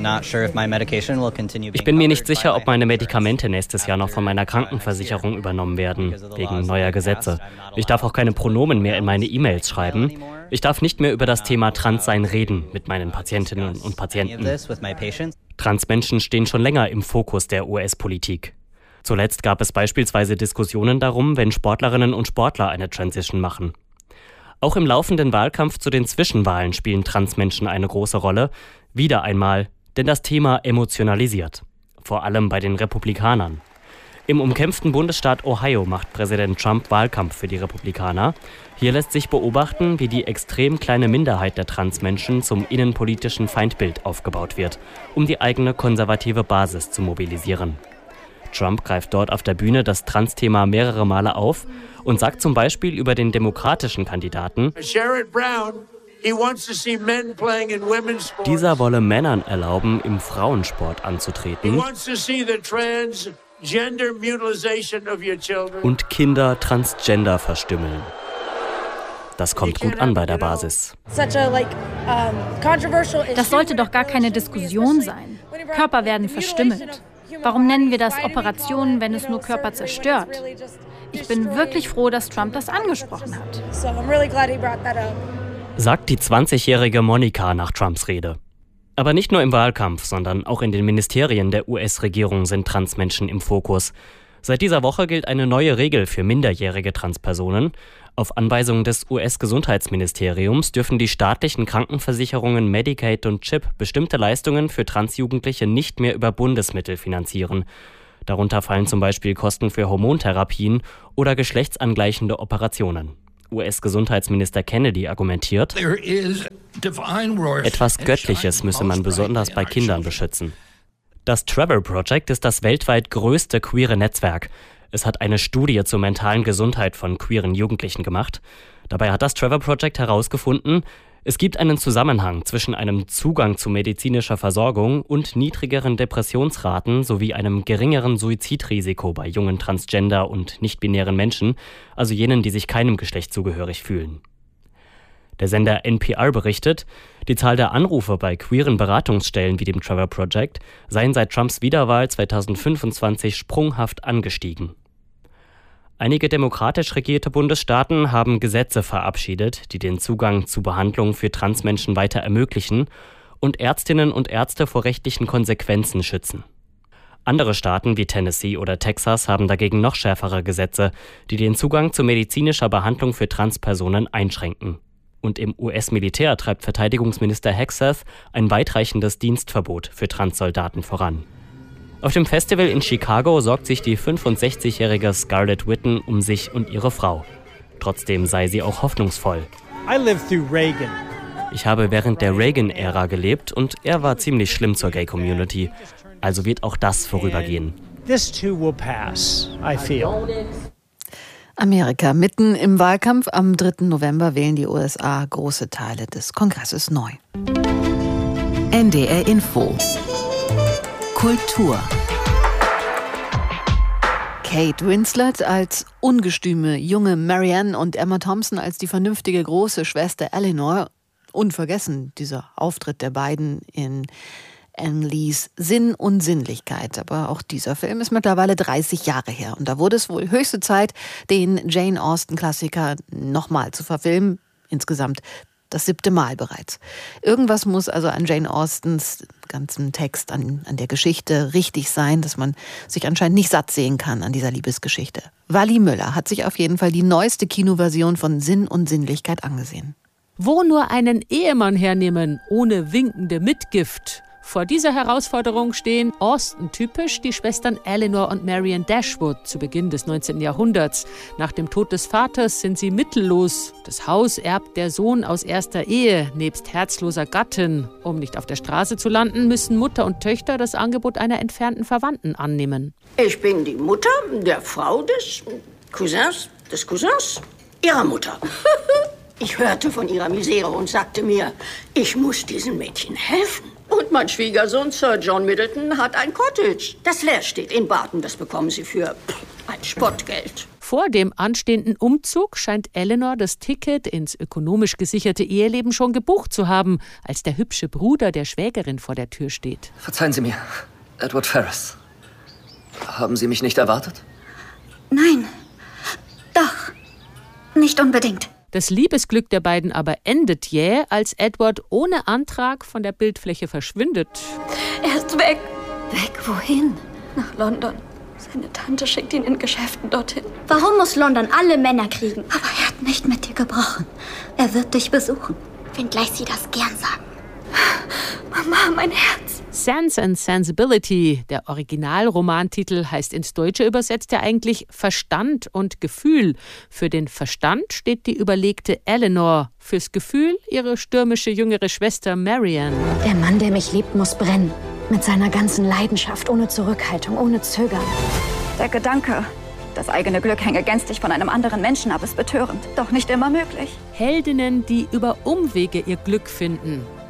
Ich bin mir nicht sicher, ob meine Medikamente nächstes Jahr noch von meiner Krankenversicherung übernommen werden, wegen neuer Gesetze. Ich darf auch keine Pronomen mehr in meine E-Mails schreiben. Ich darf nicht mehr über das Thema Transsein reden mit meinen Patientinnen und Patienten. Transmenschen stehen schon länger im Fokus der U S-Politik. Zuletzt gab es beispielsweise Diskussionen darum, wenn Sportlerinnen und Sportler eine Transition machen. Auch im laufenden Wahlkampf zu den Zwischenwahlen spielen Transmenschen eine große Rolle. Wieder einmal, denn das Thema emotionalisiert. Vor allem bei den Republikanern. Im umkämpften Bundesstaat Ohio macht Präsident Trump Wahlkampf für die Republikaner. Hier lässt sich beobachten, wie die extrem kleine Minderheit der Transmenschen zum innenpolitischen Feindbild aufgebaut wird, um die eigene konservative Basis zu mobilisieren. Trump greift dort auf der Bühne das Trans-Thema mehrere Male auf und sagt zum Beispiel über den demokratischen Kandidaten, dieser wolle Männern erlauben, im Frauensport anzutreten und Kinder transgender verstümmeln. Das kommt gut an bei der Basis. Das sollte doch gar keine Diskussion sein. Körper werden verstümmelt. Warum nennen wir das Operation, wenn es nur Körper zerstört? Ich bin wirklich froh, dass Trump das angesprochen hat. Sagt die zwanzigjährige Monica nach Trumps Rede. Aber nicht nur im Wahlkampf, sondern auch in den Ministerien der U S-Regierung sind Transmenschen im Fokus. Seit dieser Woche gilt eine neue Regel für minderjährige Transpersonen. Auf Anweisung des U S-Gesundheitsministeriums dürfen die staatlichen Krankenversicherungen Medicaid und CHIP bestimmte Leistungen für Transjugendliche nicht mehr über Bundesmittel finanzieren. Darunter fallen zum Beispiel Kosten für Hormontherapien oder geschlechtsangleichende Operationen. U S-Gesundheitsminister Kennedy argumentiert, etwas Göttliches müsse man besonders bei Kindern beschützen. Das Trevor Project ist das weltweit größte queere Netzwerk. Es hat eine Studie zur mentalen Gesundheit von queeren Jugendlichen gemacht. Dabei hat das Trevor Project herausgefunden, es gibt einen Zusammenhang zwischen einem Zugang zu medizinischer Versorgung und niedrigeren Depressionsraten sowie einem geringeren Suizidrisiko bei jungen Transgender- und nicht-binären Menschen, also jenen, die sich keinem Geschlecht zugehörig fühlen. Der Sender N P R berichtet, die Zahl der Anrufe bei queeren Beratungsstellen wie dem Trevor Project seien seit Trumps Wiederwahl zweitausendfünfundzwanzig sprunghaft angestiegen. Einige demokratisch regierte Bundesstaaten haben Gesetze verabschiedet, die den Zugang zu Behandlung für Transmenschen weiter ermöglichen und Ärztinnen und Ärzte vor rechtlichen Konsequenzen schützen. Andere Staaten wie Tennessee oder Texas haben dagegen noch schärfere Gesetze, die den Zugang zu medizinischer Behandlung für Transpersonen einschränken. Und im U S-Militär treibt Verteidigungsminister Hegseth ein weitreichendes Dienstverbot für Transsoldaten voran. Auf dem Festival in Chicago sorgt sich die fünfundsechzigjährige Scarlett Whitten um sich und ihre Frau. Trotzdem sei sie auch hoffnungsvoll. I lived through Reagan. Ich habe während der Reagan-Ära gelebt und er war ziemlich schlimm zur Gay-Community. Also wird auch das vorübergehen. This too will pass, I feel. Amerika. Mitten im Wahlkampf am dritten November wählen die U S A große Teile des Kongresses neu. N D R Info. Kultur. Kate Winslet als ungestüme junge Marianne und Emma Thompson als die vernünftige große Schwester Eleanor. Unvergessen dieser Auftritt der beiden in Ang Lees Sinn und Sinnlichkeit. Aber auch dieser Film ist mittlerweile dreißig Jahre her. Und da wurde es wohl höchste Zeit, den Jane Austen-Klassiker nochmal zu verfilmen. Insgesamt das siebte Mal bereits. Irgendwas muss also an Jane Austens ganzen Text, an, an der Geschichte richtig sein, dass man sich anscheinend nicht satt sehen kann an dieser Liebesgeschichte. Wally Müller hat sich auf jeden Fall die neueste Kinoversion von Sinn und Sinnlichkeit angesehen. Wo nur einen Ehemann hernehmen, ohne winkende Mitgift? Vor dieser Herausforderung stehen Austen-typisch die Schwestern Eleanor und Marianne Dashwood zu Beginn des neunzehnten Jahrhunderts. Nach dem Tod des Vaters sind sie mittellos. Das Haus erbt der Sohn aus erster Ehe, nebst herzloser Gattin. Um nicht auf der Straße zu landen, müssen Mutter und Töchter das Angebot einer entfernten Verwandten annehmen. Ich bin die Mutter der Frau des Cousins, des Cousins, ihrer Mutter. Ich hörte von ihrer Misere und sagte mir, ich muss diesen Mädchen helfen. Und mein Schwiegersohn Sir John Middleton hat ein Cottage, das leer steht in Barton. Das bekommen sie für ein Spottgeld. Vor dem anstehenden Umzug scheint Eleanor das Ticket ins ökonomisch gesicherte Eheleben schon gebucht zu haben, als der hübsche Bruder der Schwägerin vor der Tür steht. Verzeihen Sie mir, Edward Ferrars. Haben Sie mich nicht erwartet? Nein, doch, nicht unbedingt. Das Liebesglück der beiden aber endet jäh, als Edward ohne Antrag von der Bildfläche verschwindet. Er ist weg. Weg wohin? Nach London. Seine Tante schickt ihn in Geschäften dorthin. Warum muss London alle Männer kriegen? Aber er hat nicht mit dir gebrochen. Er wird dich besuchen. Wenngleich sie das gern sagen. Mama, mein Herz. Sense and Sensibility, der Originalromantitel, heißt ins Deutsche übersetzt ja eigentlich Verstand und Gefühl. Für den Verstand steht die überlegte Eleanor, fürs Gefühl ihre stürmische jüngere Schwester Marianne. Der Mann, der mich liebt, muss brennen. Mit seiner ganzen Leidenschaft, ohne Zurückhaltung, ohne Zögern. Der Gedanke, das eigene Glück hänge gänzlich von einem anderen Menschen ab, ist betörend. Doch nicht immer möglich. Heldinnen, die über Umwege ihr Glück finden.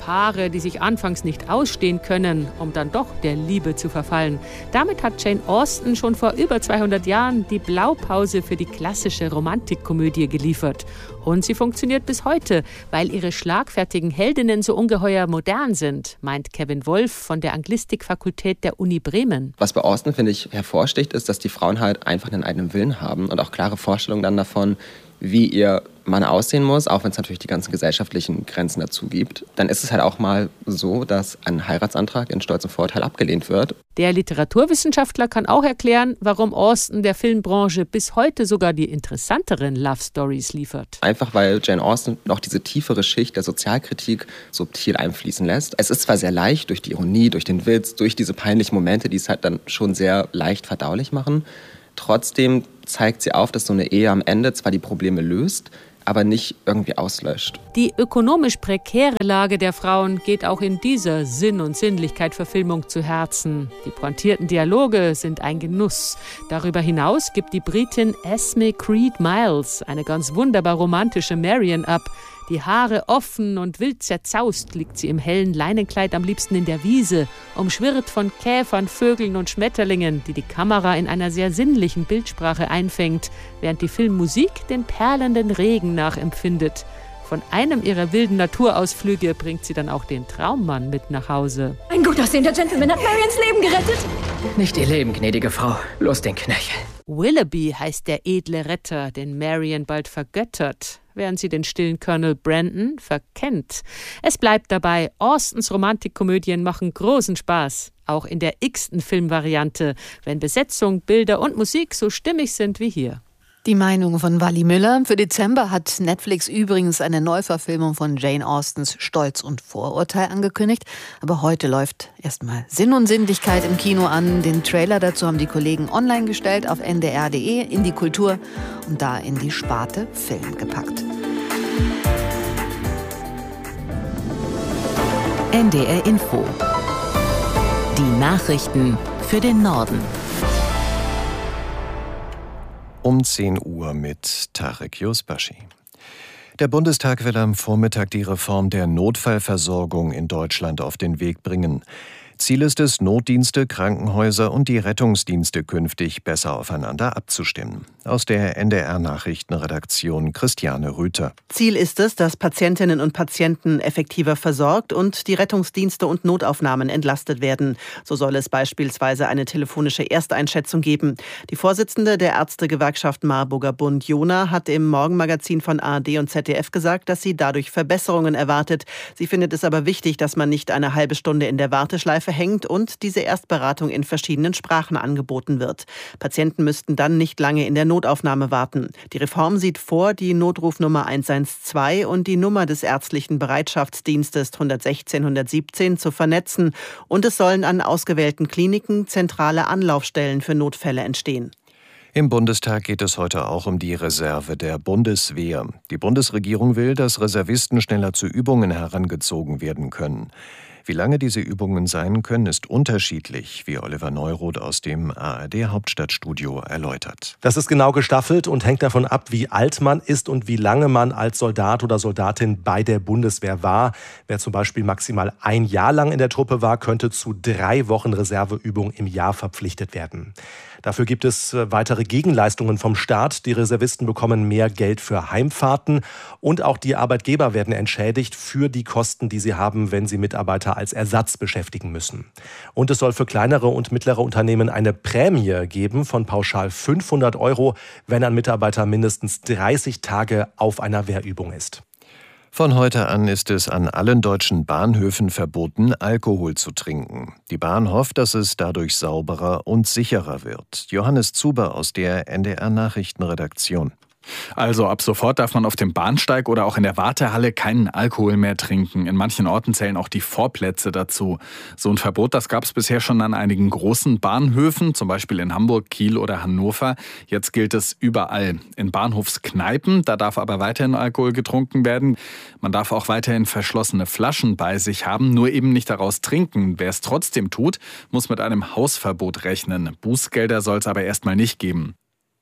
Paare, die sich anfangs nicht ausstehen können, um dann doch der Liebe zu verfallen. Damit hat Jane Austen schon vor über zweihundert Jahren die Blaupause für die klassische Romantikkomödie geliefert. Und sie funktioniert bis heute, weil ihre schlagfertigen Heldinnen so ungeheuer modern sind, meint Kevin Wolf von der Anglistikfakultät der Uni Bremen. Was bei Austen, finde ich, hervorsticht, ist, dass die Frauen halt einfach einen eigenen Willen haben und auch klare Vorstellungen dann davon, wie ihr Mann aussehen muss, auch wenn es natürlich die ganzen gesellschaftlichen Grenzen dazu gibt. Dann ist es halt auch mal so, dass ein Heiratsantrag in Stolz und Vorurteil abgelehnt wird. Der Literaturwissenschaftler kann auch erklären, warum Austen der Filmbranche bis heute sogar die interessanteren Love-Stories liefert. Einfach weil Jane Austen noch diese tiefere Schicht der Sozialkritik subtil einfließen lässt. Es ist zwar sehr leicht durch die Ironie, durch den Witz, durch diese peinlichen Momente, die es halt dann schon sehr leicht verdaulich machen. Trotzdem zeigt sie auf, dass so eine Ehe am Ende zwar die Probleme löst, aber nicht irgendwie auslöscht. Die ökonomisch prekäre Lage der Frauen geht auch in dieser Sinn- und Sinnlichkeit-Verfilmung zu Herzen. Die pointierten Dialoge sind ein Genuss. Darüber hinaus gibt die Britin Esme Creed Miles eine ganz wunderbar romantische Marian ab. Die Haare offen und wild zerzaust liegt sie im hellen Leinenkleid am liebsten in der Wiese, umschwirrt von Käfern, Vögeln und Schmetterlingen, die die Kamera in einer sehr sinnlichen Bildsprache einfängt, während die Filmmusik den perlenden Regen nachempfindet. Von einem ihrer wilden Naturausflüge bringt sie dann auch den Traummann mit nach Hause. Ein gut aussehender Gentleman hat Marians Leben gerettet. Nicht ihr Leben, gnädige Frau, bloß den Knöchel. Willoughby heißt der edle Retter, den Marian bald vergöttert, während sie den stillen Colonel Brandon verkennt. Es bleibt dabei, Austens Romantikkomödien machen großen Spaß. Auch in der x-ten Filmvariante, wenn Besetzung, Bilder und Musik so stimmig sind wie hier. Die Meinung von Wally Müller. Für Dezember hat Netflix übrigens eine Neuverfilmung von Jane Austens Stolz und Vorurteil angekündigt. Aber heute läuft erstmal Sinn und Sinnlichkeit im Kino an. Den Trailer dazu haben die Kollegen online gestellt auf n d r punkt d e in die Kultur und da in die Sparte Film gepackt. N D R Info. Die Nachrichten für den Norden. Um zehn Uhr mit Tarek Yusbashi. Der Bundestag will am Vormittag die Reform der Notfallversorgung in Deutschland auf den Weg bringen. Ziel ist es, Notdienste, Krankenhäuser und die Rettungsdienste künftig besser aufeinander abzustimmen. Aus der N D R-Nachrichtenredaktion Christiane Rüther. Ziel ist es, dass Patientinnen und Patienten effektiver versorgt und die Rettungsdienste und Notaufnahmen entlastet werden. So soll es beispielsweise eine telefonische Ersteinschätzung geben. Die Vorsitzende der Ärztegewerkschaft Marburger Bund, Jona, hat im Morgenmagazin von A R D und Z D F gesagt, dass sie dadurch Verbesserungen erwartet. Sie findet es aber wichtig, dass man nicht eine halbe Stunde in der Warteschleife hängt und diese Erstberatung in verschiedenen Sprachen angeboten wird. Patienten müssten dann nicht lange in der Notaufnahme warten. Die Reform sieht vor, die Notrufnummer eins eins zwei und die Nummer des ärztlichen Bereitschaftsdienstes hundertsechzehn hundertsiebzehn zu vernetzen und es sollen an ausgewählten Kliniken zentrale Anlaufstellen für Notfälle entstehen. Im Bundestag geht es heute auch um die Reserve der Bundeswehr. Die Bundesregierung will, dass Reservisten schneller zu Übungen herangezogen werden können. Wie lange diese Übungen sein können, ist unterschiedlich, wie Oliver Neuroth aus dem A R D-Hauptstadtstudio erläutert. Das ist genau gestaffelt und hängt davon ab, wie alt man ist und wie lange man als Soldat oder Soldatin bei der Bundeswehr war. Wer zum Beispiel maximal ein Jahr lang in der Truppe war, könnte zu drei Wochen Reserveübung im Jahr verpflichtet werden. Dafür gibt es weitere Gegenleistungen vom Staat. Die Reservisten bekommen mehr Geld für Heimfahrten und auch die Arbeitgeber werden entschädigt für die Kosten, die sie haben, wenn sie Mitarbeiter als Ersatz beschäftigen müssen. Und es soll für kleinere und mittlere Unternehmen eine Prämie geben von pauschal fünfhundert Euro, wenn ein Mitarbeiter mindestens dreißig Tage auf einer Wehrübung ist. Von heute an ist es an allen deutschen Bahnhöfen verboten, Alkohol zu trinken. Die Bahn hofft, dass es dadurch sauberer und sicherer wird. Johannes Zuber aus der N D R-Nachrichtenredaktion. Also ab sofort darf man auf dem Bahnsteig oder auch in der Wartehalle keinen Alkohol mehr trinken. In manchen Orten zählen auch die Vorplätze dazu. So ein Verbot, das gab es bisher schon an einigen großen Bahnhöfen, zum Beispiel in Hamburg, Kiel oder Hannover. Jetzt gilt es überall. In Bahnhofskneipen, da darf aber weiterhin Alkohol getrunken werden. Man darf auch weiterhin verschlossene Flaschen bei sich haben, nur eben nicht daraus trinken. Wer es trotzdem tut, muss mit einem Hausverbot rechnen. Bußgelder soll es aber erstmal nicht geben.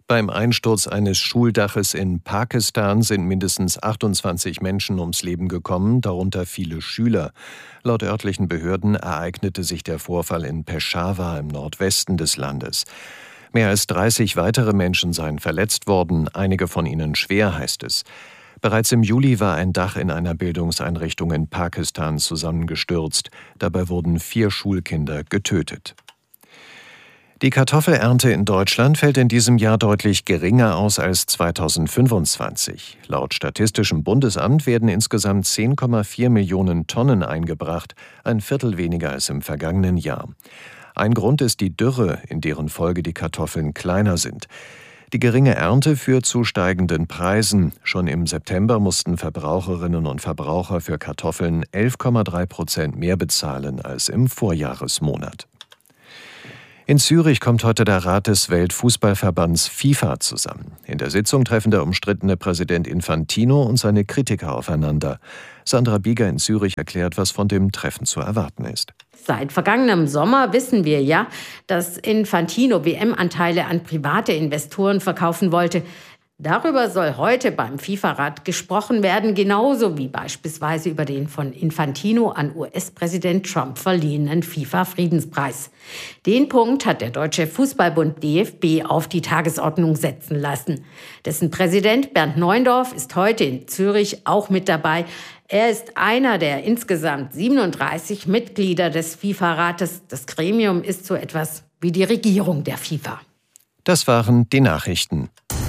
Beim Einsturz eines Schuldaches in Pakistan sind mindestens achtundzwanzig Menschen ums Leben gekommen, darunter viele Schüler. Laut örtlichen Behörden ereignete sich der Vorfall in Peshawar im Nordwesten des Landes. Mehr als dreißig weitere Menschen seien verletzt worden, einige von ihnen schwer, heißt es. Bereits im Juli war ein Dach in einer Bildungseinrichtung in Pakistan zusammengestürzt. Dabei wurden vier Schulkinder getötet. Die Kartoffelernte in Deutschland fällt in diesem Jahr deutlich geringer aus als zweitausendfünfundzwanzig. Laut Statistischem Bundesamt werden insgesamt zehn Komma vier Millionen Tonnen eingebracht, ein Viertel weniger als im vergangenen Jahr. Ein Grund ist die Dürre, in deren Folge die Kartoffeln kleiner sind. Die geringe Ernte führt zu steigenden Preisen. Schon im September mussten Verbraucherinnen und Verbraucher für Kartoffeln elf Komma drei Prozent mehr bezahlen als im Vorjahresmonat. In Zürich kommt heute der Rat des Weltfußballverbands FIFA zusammen. In der Sitzung treffen der umstrittene Präsident Infantino und seine Kritiker aufeinander. Sandra Bieger in Zürich erklärt, was von dem Treffen zu erwarten ist. Seit vergangenem Sommer wissen wir ja, dass Infantino W M-Anteile an private Investoren verkaufen wollte. Darüber soll heute beim FIFA-Rat gesprochen werden, genauso wie beispielsweise über den von Infantino an U S-Präsident Trump verliehenen FIFA-Friedenspreis. Den Punkt hat der Deutsche Fußballbund D F B auf die Tagesordnung setzen lassen. Dessen Präsident Bernd Neuendorf ist heute in Zürich auch mit dabei. Er ist einer der insgesamt siebenunddreißig Mitglieder des FIFA-Rates. Das Gremium ist so etwas wie die Regierung der FIFA. Das waren die Nachrichten.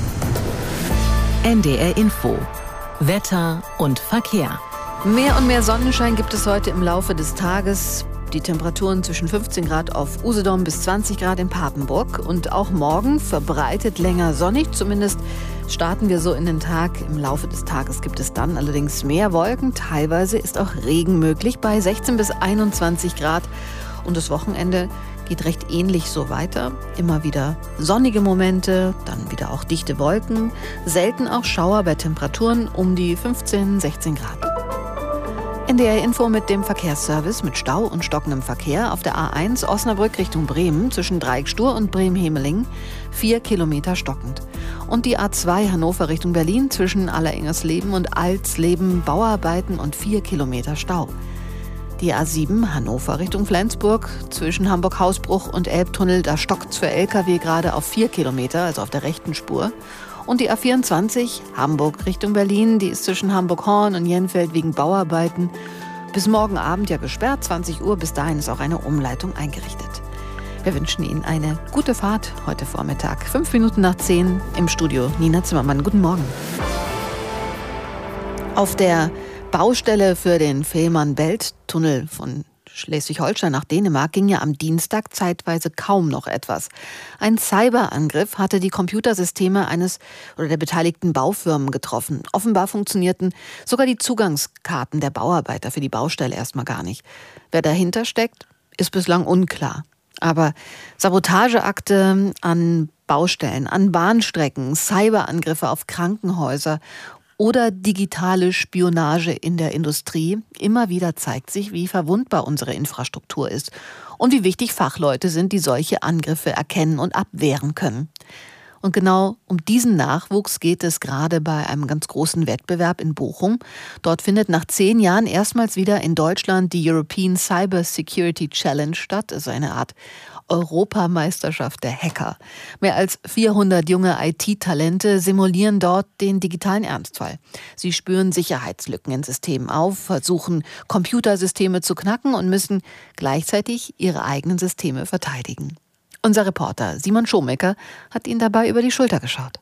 N D R Info. Wetter und Verkehr. Mehr und mehr Sonnenschein gibt es heute im Laufe des Tages. Die Temperaturen zwischen fünfzehn Grad auf Usedom bis zwanzig Grad in Papenburg. Und auch morgen verbreitet länger sonnig. Zumindest starten wir so in den Tag. Im Laufe des Tages gibt es dann allerdings mehr Wolken. Teilweise ist auch Regen möglich bei sechzehn bis einundzwanzig Grad. Und das Wochenende geht recht ähnlich so weiter. Immer wieder sonnige Momente, dann wieder auch dichte Wolken. Selten auch Schauer bei Temperaturen um die fünfzehn, sechzehn Grad. N D R Info mit dem Verkehrsservice mit Stau und stockendem Verkehr auf der A eins Osnabrück Richtung Bremen zwischen Dreieckstur und Bremen-Hemeling. Vier Kilometer stockend. Und die A zwei Hannover Richtung Berlin zwischen Allerengersleben und Alsleben Bauarbeiten und vier Kilometer Stau. Die A sieben Hannover Richtung Flensburg zwischen Hamburg-Hausbruch und Elbtunnel, da stockt's für L K W gerade auf vier Kilometer, also auf der rechten Spur. Und die A vierundzwanzig Hamburg Richtung Berlin, die ist zwischen Hamburg-Horn und Jenfeld wegen Bauarbeiten bis morgen Abend ja gesperrt, zwanzig Uhr. Bis dahin ist auch eine Umleitung eingerichtet. Wir wünschen Ihnen eine gute Fahrt heute Vormittag. Fünf Minuten nach zehn im Studio Nina Zimmermann. Guten Morgen. Auf der Baustelle für den Fehmarn-Belt-Tunnel von Schleswig-Holstein nach Dänemark ging ja am Dienstag zeitweise kaum noch etwas. Ein Cyberangriff hatte die Computersysteme eines oder der beteiligten Baufirmen getroffen. Offenbar funktionierten sogar die Zugangskarten der Bauarbeiter für die Baustelle erstmal gar nicht. Wer dahinter steckt, ist bislang unklar. Aber Sabotageakte an Baustellen, an Bahnstrecken, Cyberangriffe auf Krankenhäuser oder digitale Spionage in der Industrie. Immer wieder zeigt sich, wie verwundbar unsere Infrastruktur ist und wie wichtig Fachleute sind, die solche Angriffe erkennen und abwehren können. Und genau um diesen Nachwuchs geht es gerade bei einem ganz großen Wettbewerb in Bochum. Dort findet nach zehn Jahren erstmals wieder in Deutschland die European Cyber Security Challenge statt, also eine Art Europameisterschaft der Hacker. Mehr als vierhundert junge I T-Talente simulieren dort den digitalen Ernstfall. Sie spüren Sicherheitslücken in Systemen auf, versuchen Computersysteme zu knacken und müssen gleichzeitig ihre eigenen Systeme verteidigen. Unser Reporter Simon Schomecker hat ihnen dabei über die Schulter geschaut.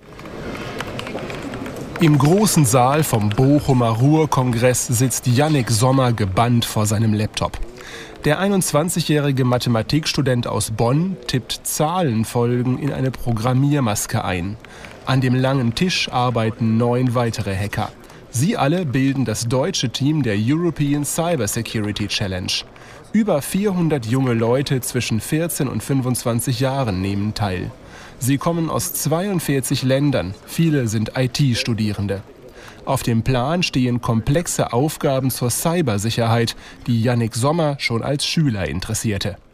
Im großen Saal vom Bochumer Ruhr-Kongress sitzt Yannick Sommer gebannt vor seinem Laptop. Der einundzwanzigjährige Mathematikstudent aus Bonn tippt Zahlenfolgen in eine Programmiermaske ein. An dem langen Tisch arbeiten neun weitere Hacker. Sie alle bilden das deutsche Team der European Cyber Security Challenge. Über vierhundert junge Leute zwischen vierzehn und fünfundzwanzig Jahren nehmen teil. Sie kommen aus zweiundvierzig Ländern, viele sind I T-Studierende. Auf dem Plan stehen komplexe Aufgaben zur Cybersicherheit, die Yannick Sommer schon als Schüler interessierte.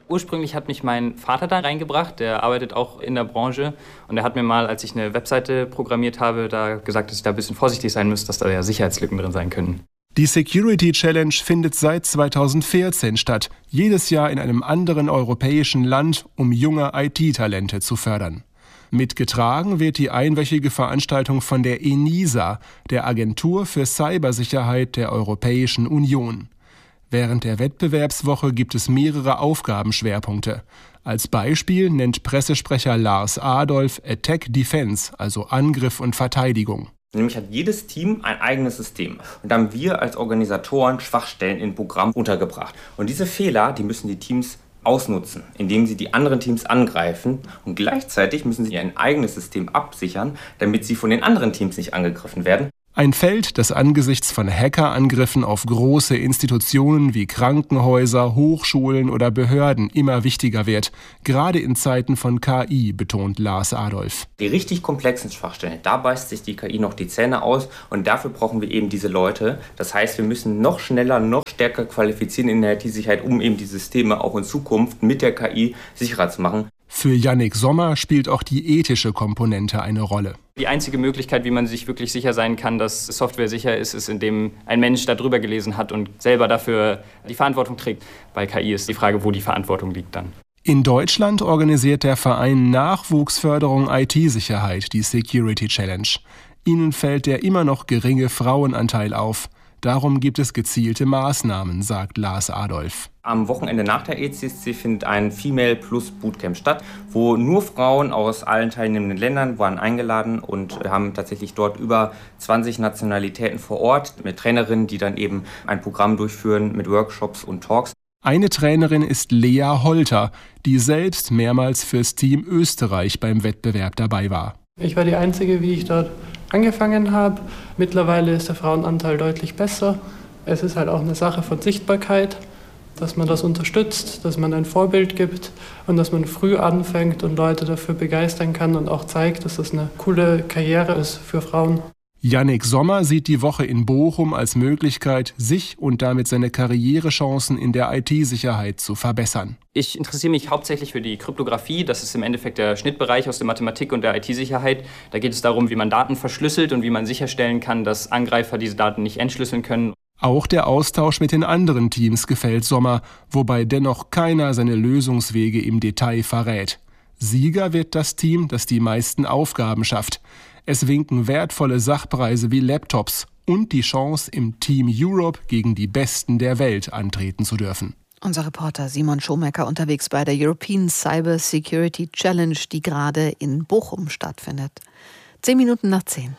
Ursprünglich hat mich mein Vater da reingebracht, der arbeitet auch in der Branche. Und er hat mir mal, als ich eine Webseite programmiert habe, da gesagt, dass ich da ein bisschen vorsichtig sein muss, dass da ja Sicherheitslücken drin sein können. Die Security Challenge findet seit zweitausendvierzehn statt, jedes Jahr in einem anderen europäischen Land, um junge I T-Talente zu fördern. Mitgetragen wird die einwöchige Veranstaltung von der ENISA, der Agentur für Cybersicherheit der Europäischen Union. Während der Wettbewerbswoche gibt es mehrere Aufgabenschwerpunkte. Als Beispiel nennt Pressesprecher Lars Adolf Attack Defense, also Angriff und Verteidigung. Nämlich hat jedes Team ein eigenes System. Und da haben wir als Organisatoren Schwachstellen in Programm untergebracht. Und diese Fehler, die müssen die Teams ausnutzen, indem sie die anderen Teams angreifen. Und gleichzeitig müssen sie ein eigenes System absichern, damit sie von den anderen Teams nicht angegriffen werden. Ein Feld, das angesichts von Hackerangriffen auf große Institutionen wie Krankenhäuser, Hochschulen oder Behörden immer wichtiger wird, gerade in Zeiten von K I, betont Lars Adolf. Die richtig komplexen Schwachstellen, da beißt sich die K I noch die Zähne aus und dafür brauchen wir eben diese Leute. Das heißt, wir müssen noch schneller, noch stärker qualifizieren in der I T-Sicherheit, um eben die Systeme auch in Zukunft mit der K I sicherer zu machen. Für Yannick Sommer spielt auch die ethische Komponente eine Rolle. Die einzige Möglichkeit, wie man sich wirklich sicher sein kann, dass Software sicher ist, ist, indem ein Mensch da drüber gelesen hat und selber dafür die Verantwortung trägt. Bei K I ist die Frage, wo die Verantwortung liegt dann. In Deutschland organisiert der Verein Nachwuchsförderung I T-Sicherheit die Security Challenge. Ihnen fällt der immer noch geringe Frauenanteil auf. Darum gibt es gezielte Maßnahmen, sagt Lars Adolf. Am Wochenende nach der E C S C findet ein Female Plus Bootcamp statt, wo nur Frauen aus allen teilnehmenden Ländern waren eingeladen und wir haben tatsächlich dort über zwanzig Nationalitäten vor Ort mit Trainerinnen, die dann eben ein Programm durchführen mit Workshops und Talks. Eine Trainerin ist Lea Holter, die selbst mehrmals fürs Team Österreich beim Wettbewerb dabei war. Ich war die Einzige, wie ich dort angefangen habe. Mittlerweile ist der Frauenanteil deutlich besser. Es ist halt auch eine Sache von Sichtbarkeit, dass man das unterstützt, dass man ein Vorbild gibt und dass man früh anfängt und Leute dafür begeistern kann und auch zeigt, dass das eine coole Karriere ist für Frauen. Yannick Sommer sieht die Woche in Bochum als Möglichkeit, sich und damit seine Karrierechancen in der I T-Sicherheit zu verbessern. Ich interessiere mich hauptsächlich für die Kryptographie. Das ist im Endeffekt der Schnittbereich aus der Mathematik und der I T-Sicherheit. Da geht es darum, wie man Daten verschlüsselt und wie man sicherstellen kann, dass Angreifer diese Daten nicht entschlüsseln können. Auch der Austausch mit den anderen Teams gefällt Sommer, wobei dennoch keiner seine Lösungswege im Detail verrät. Sieger wird das Team, das die meisten Aufgaben schafft. Es winken wertvolle Sachpreise wie Laptops und die Chance, im Team Europe gegen die Besten der Welt antreten zu dürfen. Unser Reporter Simon Schomecker unterwegs bei der European Cyber Security Challenge, die gerade in Bochum stattfindet. Zehn Minuten nach zehn.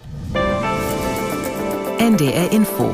N D R Info.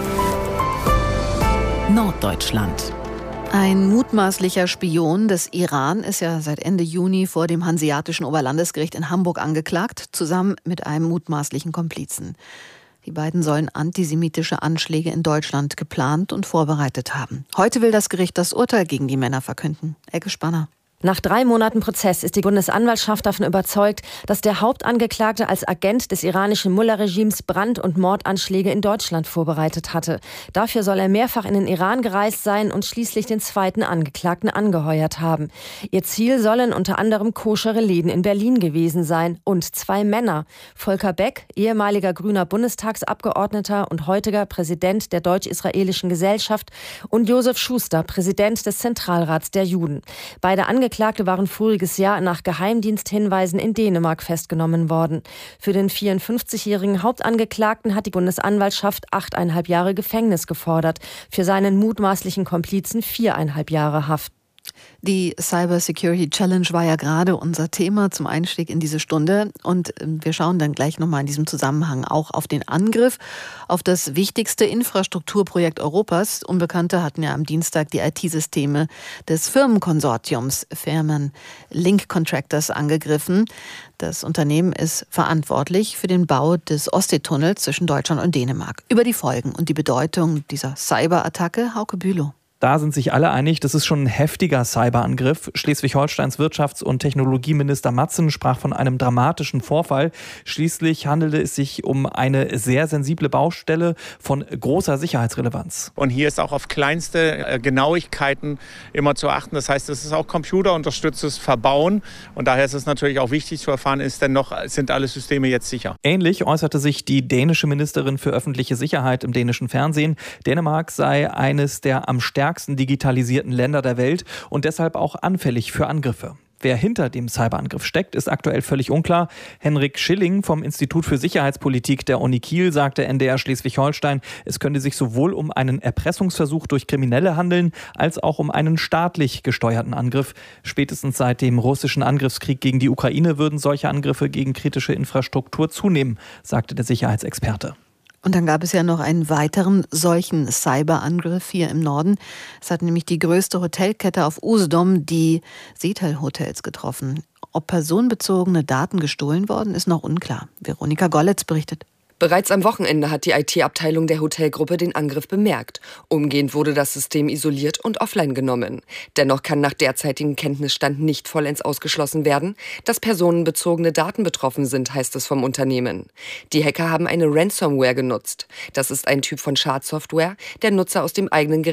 Norddeutschland. Ein mutmaßlicher Spion des Iran ist ja seit Ende Juni vor dem Hanseatischen Oberlandesgericht in Hamburg angeklagt, zusammen mit einem mutmaßlichen Komplizen. Die beiden sollen antisemitische Anschläge in Deutschland geplant und vorbereitet haben. Heute will das Gericht das Urteil gegen die Männer verkünden. Ecke Spanner. Nach drei Monaten Prozess ist die Bundesanwaltschaft davon überzeugt, dass der Hauptangeklagte als Agent des iranischen Mullah-Regimes Brand- und Mordanschläge in Deutschland vorbereitet hatte. Dafür soll er mehrfach in den Iran gereist sein und schließlich den zweiten Angeklagten angeheuert haben. Ihr Ziel sollen unter anderem koschere Läden in Berlin gewesen sein und zwei Männer. Volker Beck, ehemaliger grüner Bundestagsabgeordneter und heutiger Präsident der Deutsch-Israelischen Gesellschaft, und Josef Schuster, Präsident des Zentralrats der Juden. Beide Angeklagte Angeklagte waren voriges Jahr nach Geheimdiensthinweisen in Dänemark festgenommen worden. Für den vierundfünfzigjährigen Hauptangeklagten hat die Bundesanwaltschaft achteinhalb Jahre Gefängnis gefordert. Für seinen mutmaßlichen Komplizen viereinhalb Jahre Haft. Die Cyber Security Challenge war ja gerade unser Thema zum Einstieg in diese Stunde. Und wir schauen dann gleich nochmal in diesem Zusammenhang auch auf den Angriff auf das wichtigste Infrastrukturprojekt Europas. Unbekannte hatten ja am Dienstag die I T-Systeme des Firmenkonsortiums Firmen Link Contractors angegriffen. Das Unternehmen ist verantwortlich für den Bau des Ostseetunnels zwischen Deutschland und Dänemark. Über die Folgen und die Bedeutung dieser Cyberattacke Hauke Bülow. Da sind sich alle einig, das ist schon ein heftiger Cyberangriff. Schleswig-Holsteins Wirtschafts- und Technologieminister Matzen sprach von einem dramatischen Vorfall. Schließlich handelte es sich um eine sehr sensible Baustelle von großer Sicherheitsrelevanz. Und hier ist auch auf kleinste Genauigkeiten immer zu achten. Das heißt, es ist auch computerunterstütztes Verbauen. Und daher ist es natürlich auch wichtig zu erfahren, ist denn noch, sind alle Systeme jetzt sicher? Ähnlich äußerte sich die dänische Ministerin für öffentliche Sicherheit im dänischen Fernsehen. Dänemark sei eines der am stärksten digitalisierten Länder der Welt und deshalb auch anfällig für Angriffe. Wer hinter dem Cyberangriff steckt, ist aktuell völlig unklar. Henrik Schilling vom Institut für Sicherheitspolitik der Uni Kiel sagte N D R Schleswig-Holstein, es könnte sich sowohl um einen Erpressungsversuch durch Kriminelle handeln, als auch um einen staatlich gesteuerten Angriff. Spätestens seit dem russischen Angriffskrieg gegen die Ukraine würden solche Angriffe gegen kritische Infrastruktur zunehmen, sagte der Sicherheitsexperte. Und dann gab es ja noch einen weiteren solchen Cyberangriff hier im Norden. Es hat nämlich die größte Hotelkette auf Usedom, die Seetal Hotels, getroffen. Ob personenbezogene Daten gestohlen worden, ist noch unklar. Veronika Golletz berichtet. Bereits am Wochenende hat die I T-Abteilung der Hotelgruppe den Angriff bemerkt. Umgehend wurde das System isoliert und offline genommen. Dennoch kann nach derzeitigem Kenntnisstand nicht vollends ausgeschlossen werden, dass personenbezogene Daten betroffen sind, heißt es vom Unternehmen. Die Hacker haben eine Ransomware genutzt. Das ist ein Typ von Schadsoftware, der Nutzer aus dem eigenen Gerät